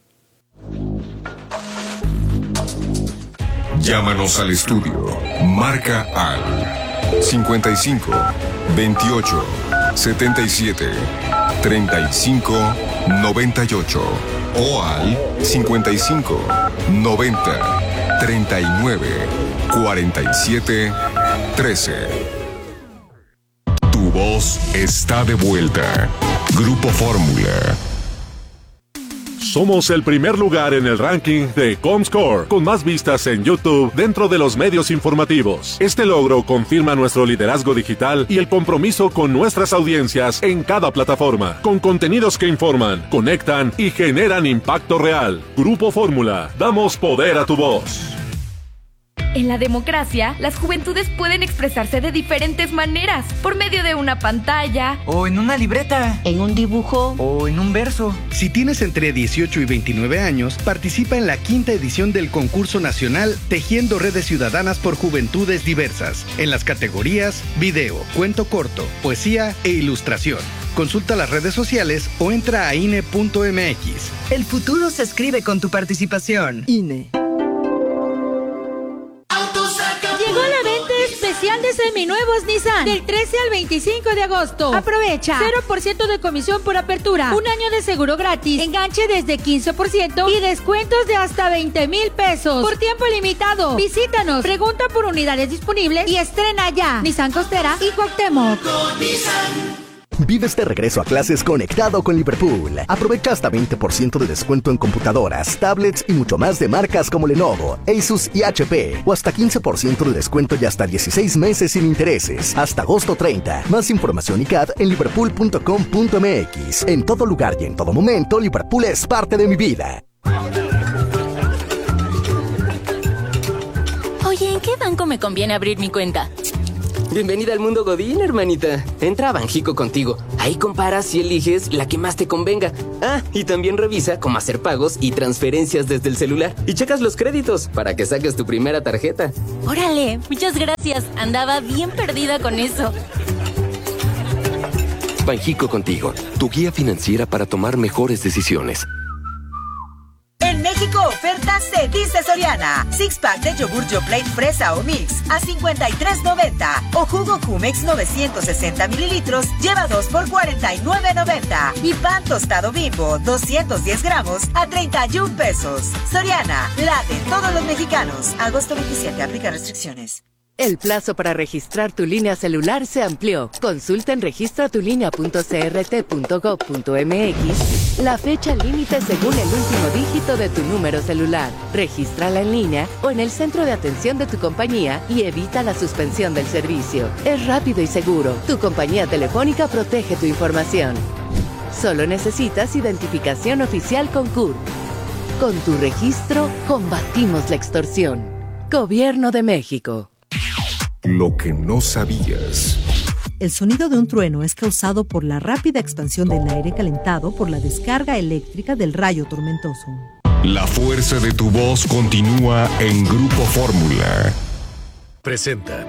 Llámanos al estudio. Marca al 55 28 77 35 98 o al 55 90 39 47 13. Tu voz está de vuelta. Grupo Fórmula. Somos el primer lugar en el ranking de Comscore, con más vistas en YouTube dentro de los medios informativos. Este logro confirma nuestro liderazgo digital y el compromiso con nuestras audiencias en cada plataforma, con contenidos que informan, conectan y generan impacto real. Grupo Fórmula, damos poder a tu voz. En la democracia, las juventudes pueden expresarse de diferentes maneras, por medio de una pantalla, o en una libreta, en un dibujo, o en un verso. Si tienes entre 18 y 29 años, participa en la 5ª edición del concurso nacional Tejiendo Redes Ciudadanas por Juventudes Diversas, en las categorías video, cuento corto, poesía e ilustración. Consulta las redes sociales o entra a INE.mx. El futuro se escribe con tu participación. INE. Llegó la venta especial de seminuevos Nissan del 13 al 25 de agosto. Aprovecha 0% de comisión por apertura, un año de seguro gratis, enganche desde 15% y descuentos de hasta 20,000 pesos por tiempo limitado. Visítanos, pregunta por unidades disponibles y estrena ya. Nissan Costera y Cuauhtémoc. Vives de regreso a clases conectado con Liverpool. Aprovecha hasta 20% de descuento en computadoras, tablets y mucho más de marcas como Lenovo, Asus y HP. O hasta 15% de descuento y hasta 16 meses sin intereses. Hasta agosto 30. Más información y CAD en liverpool.com.mx. En todo lugar y en todo momento, Liverpool es parte de mi vida. Oye, ¿en qué banco me conviene abrir mi cuenta? Bienvenida al mundo Godín, hermanita. Entra a Banjico contigo. Ahí comparas y eliges la que más te convenga. Ah, y también revisa cómo hacer pagos y transferencias desde el celular. Y checas los créditos para que saques tu primera tarjeta. Órale, muchas gracias. Andaba bien perdida con eso. Banjico contigo, tu guía financiera para tomar mejores decisiones. En México, oferta se dice Soriana. 6-pack de yogur Yoplait fresa o mix a $53.90. O jugo Jumex 960 mililitros lleva 2 por $49.90. Y pan tostado Bimbo 210 gramos a 31 pesos. Soriana, la de todos los mexicanos. Agosto 27, aplica restricciones. El plazo para registrar tu línea celular se amplió. Consulta en registratulinea.crt.gov.mx la fecha límite según el último dígito de tu número celular. Regístrala en línea o en el centro de atención de tu compañía y evita la suspensión del servicio. Es rápido y seguro. Tu compañía telefónica protege tu información. Solo necesitas identificación oficial con CURP. Con tu registro, combatimos la extorsión. Gobierno de México. Lo que no sabías. El sonido de un trueno es causado por la rápida expansión del aire calentado por la descarga eléctrica del rayo tormentoso. La fuerza de tu voz continúa en Grupo Fórmula. Presenta.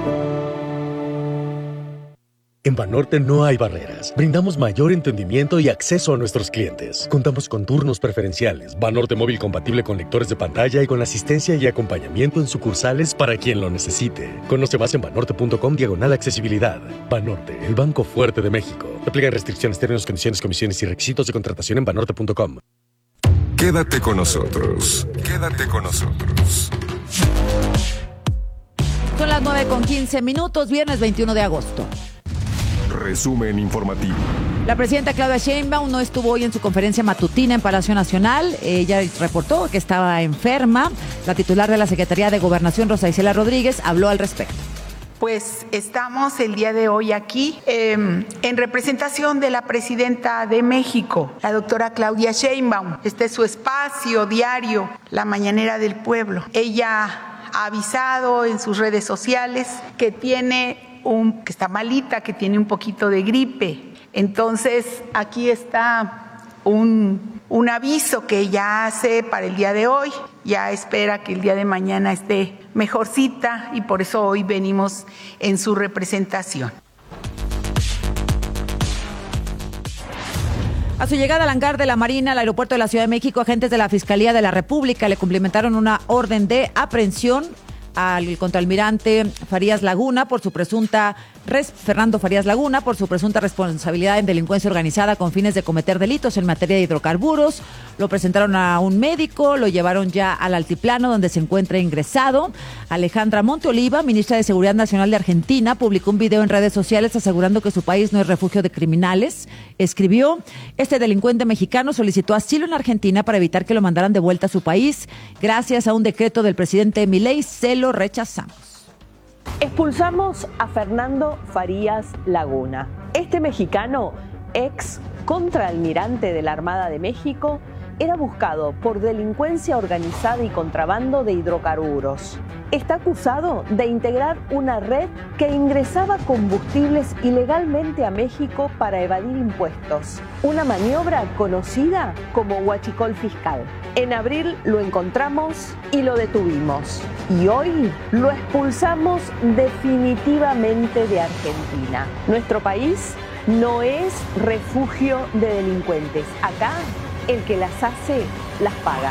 En Banorte no hay barreras. Brindamos mayor entendimiento y acceso a nuestros clientes. Contamos con turnos preferenciales, Banorte móvil compatible con lectores de pantalla y con asistencia y acompañamiento en sucursales para quien lo necesite. Conoce más en banorte.com/accesibilidad. Banorte, el banco fuerte de México. Aplican restricciones, términos, condiciones, comisiones y requisitos de contratación en banorte.com. Quédate con nosotros. Quédate con nosotros. Son las 9:15, viernes 21 de agosto. Resumen informativo. La presidenta Claudia Sheinbaum no estuvo hoy en su conferencia matutina en Palacio Nacional. Ella reportó que estaba enferma. La titular de la Secretaría de Gobernación, Rosa Isela Rodríguez, habló al respecto. Pues estamos el día de hoy aquí en representación de la presidenta de México, la doctora Claudia Sheinbaum. Este es su espacio diario, la mañanera del pueblo. Ella ha avisado en sus redes sociales que que está malita, que tiene un poquito de gripe. Entonces, aquí está un aviso que ella hace para el día de hoy. Ya espera que el día de mañana esté mejorcita y por eso hoy venimos en su representación. A su llegada al hangar de la Marina, al aeropuerto de la Ciudad de México, agentes de la Fiscalía de la República le cumplimentaron una orden de aprehensión al contraalmirante Farías Laguna por su presunta Fernando Farías Laguna por su presunta responsabilidad en delincuencia organizada con fines de cometer delitos en materia de hidrocarburos. Lo presentaron a un médico, lo llevaron ya al altiplano donde se encuentra ingresado. Alejandra Monteoliva, ministra de Seguridad Nacional de Argentina, publicó un video en redes sociales asegurando que su país no es refugio de criminales. Escribió: este delincuente mexicano solicitó asilo en Argentina para evitar que lo mandaran de vuelta a su país. Gracias a un decreto del presidente Milei se lo rechazamos. Expulsamos a Fernando Farías Laguna. Este mexicano, ex contraalmirante de la Armada de México, era buscado por delincuencia organizada y contrabando de hidrocarburos. Está acusado de integrar una red que ingresaba combustibles ilegalmente a México para evadir impuestos. Una maniobra conocida como huachicol fiscal. En abril lo encontramos y lo detuvimos. Y hoy lo expulsamos definitivamente de Argentina. Nuestro país no es refugio de delincuentes. Acá el que las hace, las paga.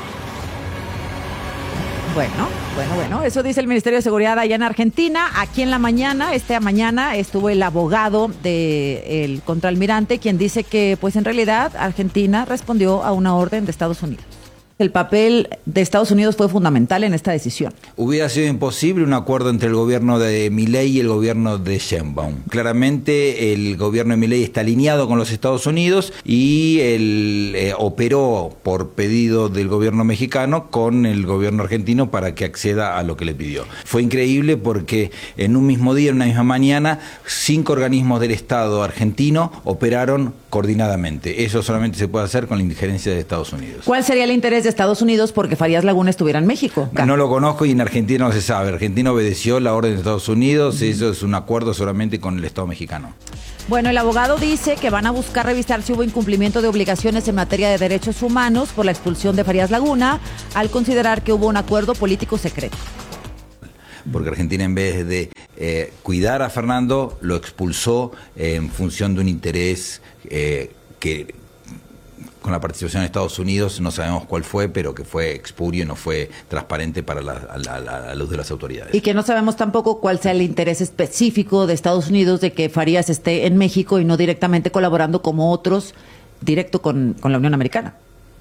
Bueno, eso dice el Ministerio de Seguridad allá en Argentina. Aquí en la mañana, esta mañana, estuvo el abogado del contraalmirante, quien dice que, pues en realidad, Argentina respondió a una orden de Estados Unidos. El papel de Estados Unidos fue fundamental en esta decisión. Hubiera sido imposible un acuerdo entre el gobierno de Milei y el gobierno de Sheinbaum. Claramente el gobierno de Milei está alineado con los Estados Unidos y operó por pedido del gobierno mexicano con el gobierno argentino para que acceda a lo que le pidió. Fue increíble porque en un mismo día, en una misma mañana, 5 organismos del Estado argentino operaron coordinadamente. Eso solamente se puede hacer con la injerencia de Estados Unidos. ¿Cuál sería el interés de Estados Unidos porque Farías Laguna estuviera en México? No lo conozco y en Argentina no se sabe. Argentina obedeció la orden de Estados Unidos, eso es un acuerdo solamente con el Estado mexicano. Bueno, el abogado dice que van a buscar revisar si hubo incumplimiento de obligaciones en materia de derechos humanos por la expulsión de Farías Laguna, al considerar que hubo un acuerdo político secreto. Porque Argentina, en vez de cuidar a Fernando, lo expulsó en función de un interés que con la participación de Estados Unidos, no sabemos cuál fue, pero que fue expurio y no fue transparente para la luz de las autoridades. Y que no sabemos tampoco cuál sea el interés específico de Estados Unidos de que Farías esté en México y no directamente colaborando como otros, directo con la Unión Americana.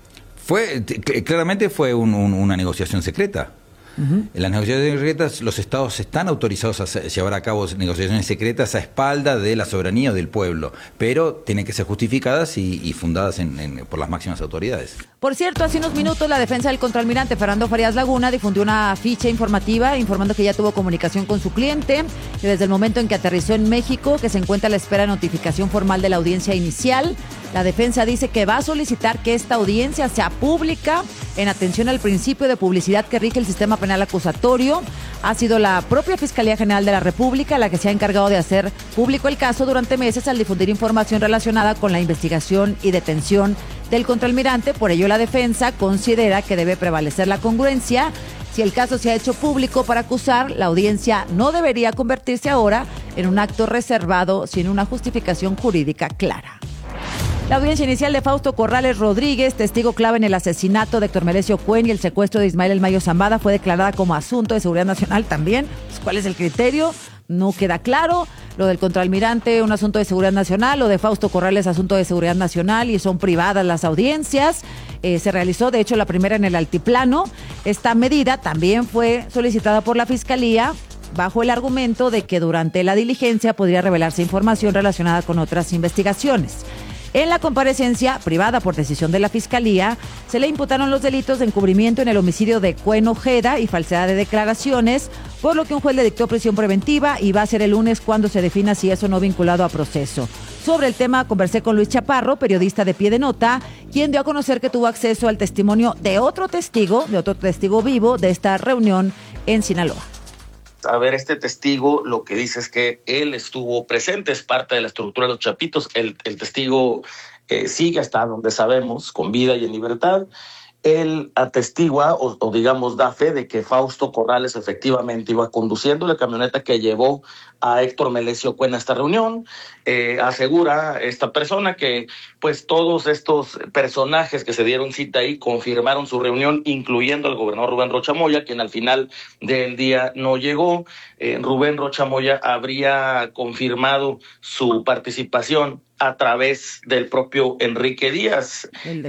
Claramente fue una negociación secreta. En las negociaciones secretas, los estados están autorizados a llevar a cabo negociaciones secretas a espalda de la soberanía del pueblo, pero tienen que ser justificadas y fundadas por las máximas autoridades. Por cierto, hace unos minutos la defensa del contraalmirante Fernando Farías Laguna difundió una ficha informativa informando que ya tuvo comunicación con su cliente, que desde el momento en que aterrizó en México, que se encuentra a la espera de notificación formal de la audiencia inicial. La defensa dice que va a solicitar que esta audiencia sea pública en atención al principio de publicidad que rige el sistema penal acusatorio. Ha sido la propia Fiscalía General de la República la que se ha encargado de hacer público el caso durante meses al difundir información relacionada con la investigación y detención del contraalmirante. Por ello, la defensa considera que debe prevalecer la congruencia. Si el caso se ha hecho público para acusar, la audiencia no debería convertirse ahora en un acto reservado sin una justificación jurídica clara. La audiencia inicial de Fausto Corrales Rodríguez, testigo clave en el asesinato de Héctor Melesio Cuen y el secuestro de Ismael El Mayo Zambada, fue declarada como asunto de seguridad nacional también. ¿Cuál es el criterio? No queda claro. Lo del contraalmirante, un asunto de seguridad nacional, lo de Fausto Corrales, asunto de seguridad nacional, y son privadas las audiencias. Se realizó, de hecho, la primera en el Altiplano. Esta medida también fue solicitada por la Fiscalía bajo el argumento de que durante la diligencia podría revelarse información relacionada con otras investigaciones. En la comparecencia privada por decisión de la Fiscalía, se le imputaron los delitos de encubrimiento en el homicidio de Cuen Ojeda y falsedad de declaraciones, por lo que un juez le dictó prisión preventiva y va a ser el lunes cuando se defina si es o no vinculado a proceso. Sobre el tema conversé con Luis Chaparro, periodista de Pie de Nota, quien dio a conocer que tuvo acceso al testimonio de otro testigo vivo de esta reunión en Sinaloa. A ver, este testigo lo que dice es que él estuvo presente, es parte de la estructura de los Chapitos. El testigo sigue hasta donde sabemos, con vida y en libertad. Él atestigua o digamos da fe de que Fausto Corrales efectivamente iba conduciendo la camioneta que llevó a Héctor Melesio Cuen a esta reunión. Asegura esta persona que pues todos estos personajes que se dieron cita ahí confirmaron su reunión, incluyendo el gobernador Rubén Rocha Moya, quien al final del día no llegó. Rubén Rocha Moya habría confirmado su participación a través del propio Enrique Díaz,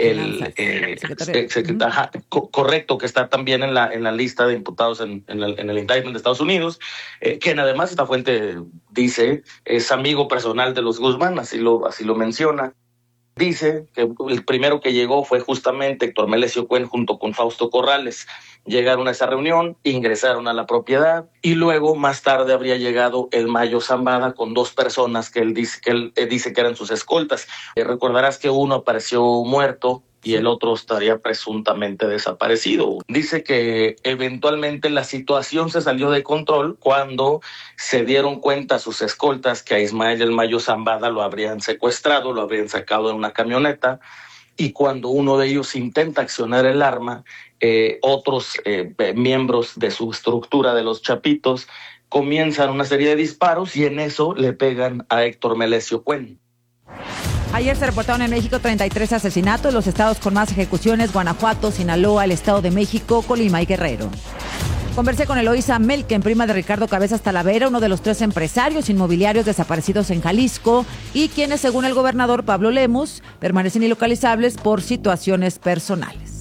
correcto, que está también en la lista de imputados en el indictment de Estados Unidos, quien además esta fuente dice es amigo personal de los Guzmán, así lo menciona. Dice que el primero que llegó fue justamente Héctor Melesio Cuen junto con Fausto Corrales. Llegaron a esa reunión, ingresaron a la propiedad y luego más tarde habría llegado El Mayo Zambada con 2 personas que él dice que eran sus escoltas. Recordarás que uno apareció muerto y el otro estaría presuntamente desaparecido. Dice que eventualmente la situación se salió de control cuando se dieron cuenta sus escoltas que a Ismael El Mayo Zambada lo habrían secuestrado, lo habrían sacado en una camioneta, y cuando uno de ellos intenta accionar el arma, otros miembros de su estructura de los Chapitos comienzan una serie de disparos y en eso le pegan a Héctor Melesio Cuen. Ayer se reportaron en México 33 asesinatos, los estados con más ejecuciones: Guanajuato, Sinaloa, el Estado de México, Colima y Guerrero. Conversé con Eloísa Melken, prima de Ricardo Cabezas Talavera, uno de los 3 empresarios inmobiliarios desaparecidos en Jalisco y quienes, según el gobernador Pablo Lemus, permanecen ilocalizables por situaciones personales.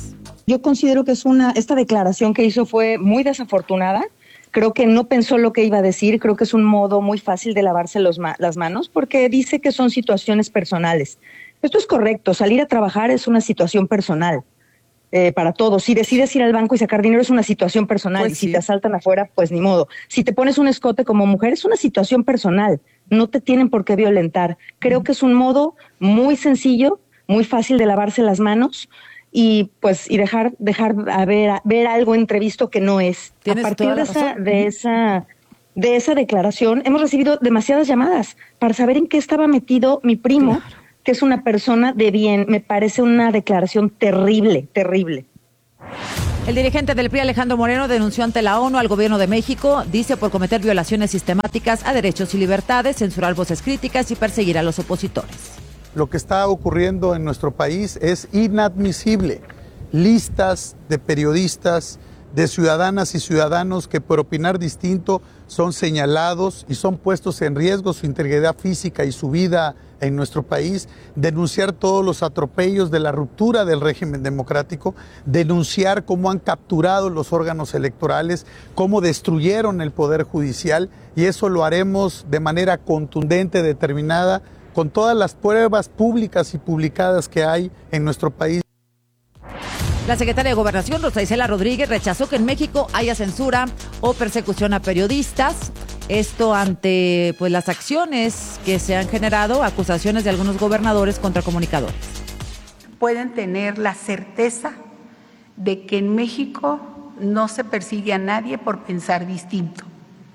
Yo considero que esta declaración que hizo fue muy desafortunada. Creo que no pensó lo que iba a decir. Creo que es un modo muy fácil de lavarse las manos porque dice que son situaciones personales. Esto es correcto. Salir a trabajar es una situación personal para todos. Si decides ir al banco y sacar dinero es una situación personal. Pues y si te asaltan afuera, pues ni modo. Si te pones un escote como mujer es una situación personal. No te tienen por qué violentar. Creo que es un modo muy sencillo, muy fácil de lavarse las manos y dejar ver algo entrevisto que no es. A partir de esa declaración hemos recibido demasiadas llamadas para saber en qué estaba metido mi primo, que es una persona de bien. Me parece una declaración terrible, terrible. El dirigente del PRI, Alejandro Moreno, denunció ante la ONU al gobierno de México, dice, por cometer violaciones sistemáticas a derechos y libertades, censurar voces críticas y perseguir a los opositores. Lo que está ocurriendo en nuestro país es inadmisible. Listas de periodistas, de ciudadanas y ciudadanos que por opinar distinto son señalados y son puestos en riesgo su integridad física y su vida en nuestro país, denunciar todos los atropellos de la ruptura del régimen democrático, denunciar cómo han capturado los órganos electorales, cómo destruyeron el Poder Judicial, y eso lo haremos de manera contundente, determinada, con todas las pruebas públicas y publicadas que hay en nuestro país. La secretaria de Gobernación, Rosa Isela Rodríguez, rechazó que en México haya censura o persecución a periodistas. Esto ante las acciones que se han generado, acusaciones de algunos gobernadores contra comunicadores. Pueden tener la certeza de que en México no se persigue a nadie por pensar distinto.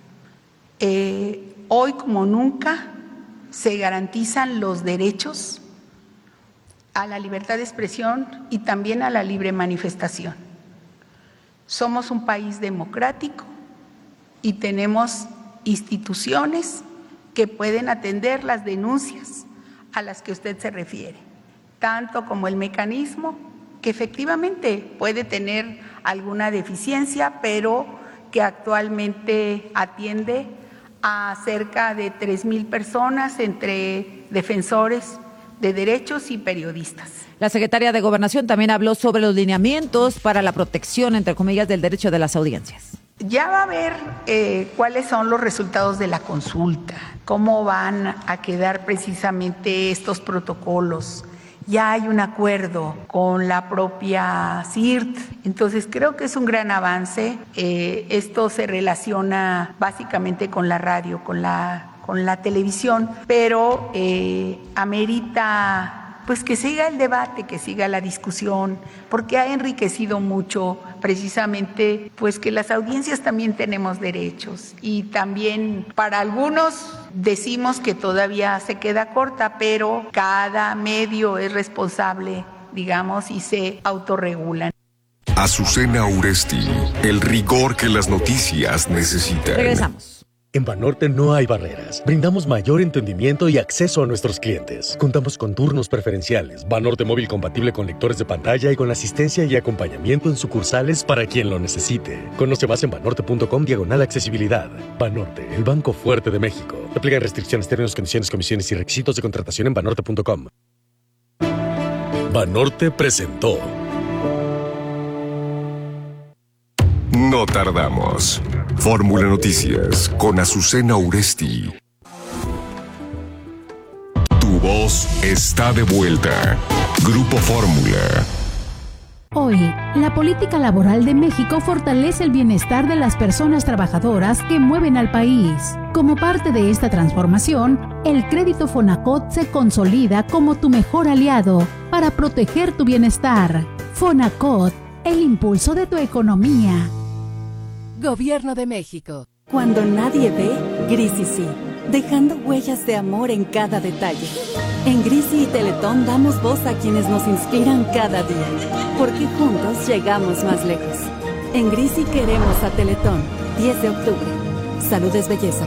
Hoy como nunca se garantizan los derechos a la libertad de expresión y también a la libre manifestación. Somos un país democrático y tenemos instituciones que pueden atender las denuncias a las que usted se refiere, tanto como el mecanismo que efectivamente puede tener alguna deficiencia, pero que actualmente atiende a cerca de 3,000 personas entre defensores de derechos y periodistas. La secretaria de Gobernación también habló sobre los lineamientos para la protección, entre comillas, del derecho de las audiencias. Ya va a ver cuáles son los resultados de la consulta, cómo van a quedar precisamente estos protocolos. Ya hay un acuerdo con la propia CIRT, entonces creo que es un gran avance. Esto se relaciona básicamente con la radio, con la televisión, pero amerita que siga el debate, que siga la discusión, porque ha enriquecido mucho precisamente que las audiencias también tenemos derechos y también para algunos decimos que todavía se queda corta, pero cada medio es responsable, digamos, y se autorregulan. Azucena Uresti, el rigor que las noticias necesitan. Regresamos. En Banorte no hay barreras. Brindamos mayor entendimiento y acceso a nuestros clientes. Contamos con turnos preferenciales, Banorte móvil compatible con lectores de pantalla y con asistencia y acompañamiento en sucursales para quien lo necesite. Conoce más en banorte.com/accesibilidad. Banorte, el banco fuerte de México. Aplican restricciones, términos, condiciones, comisiones y requisitos de contratación en banorte.com. Banorte presentó. No tardamos. Fórmula Noticias con Azucena Uresti. Tu voz está de vuelta. Grupo Fórmula. Hoy, la política laboral de México fortalece el bienestar de las personas trabajadoras que mueven al país. Como parte de esta transformación, el crédito Fonacot se consolida como tu mejor aliado para proteger tu bienestar. Fonacot, el impulso de tu economía. Gobierno de México. Cuando nadie ve, Grisi sí, dejando huellas de amor en cada detalle. En Grisi y Teletón damos voz a quienes nos inspiran cada día, porque juntos llegamos más lejos. En Grisi queremos a Teletón, 10 de octubre. Salud es belleza,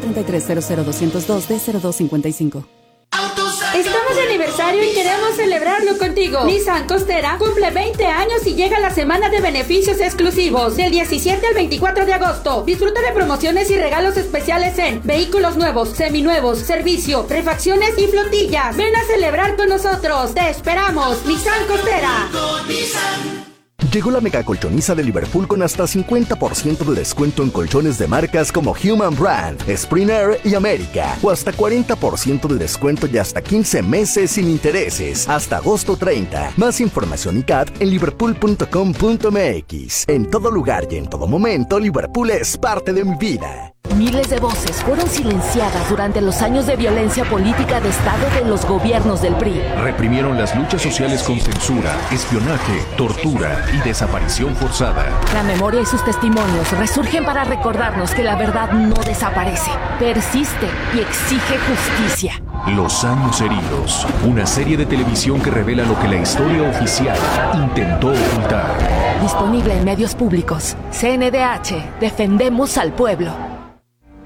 1433-00202-D0255. Estamos de aniversario y queremos celebrarlo contigo. Nissan Costera cumple 20 años y llega la semana de beneficios exclusivos. Del 17 al 24 de agosto. Disfruta de promociones y regalos especiales en vehículos nuevos, seminuevos, servicio, refacciones y flotillas. Ven a celebrar con nosotros. Te esperamos. Nissan Costera. Llegó la mega colchoniza de Liverpool con hasta 50% de descuento en colchones de marcas como Human Brand, Spring Air y América, o hasta 40% de descuento y hasta 15 meses sin intereses, hasta agosto 30. Más información y CAT en liverpool.com.mx. En todo lugar y en todo momento, Liverpool es parte de mi vida. Miles de voces fueron silenciadas durante los años de violencia política de Estado de los gobiernos del PRI. Reprimieron las luchas sociales con censura, espionaje, tortura y desaparición forzada. La memoria y sus testimonios resurgen para recordarnos que la verdad no desaparece, persiste y exige justicia. Los años heridos, una serie de televisión que revela lo que la historia oficial intentó ocultar. Disponible en medios públicos. CNDH, defendemos al pueblo.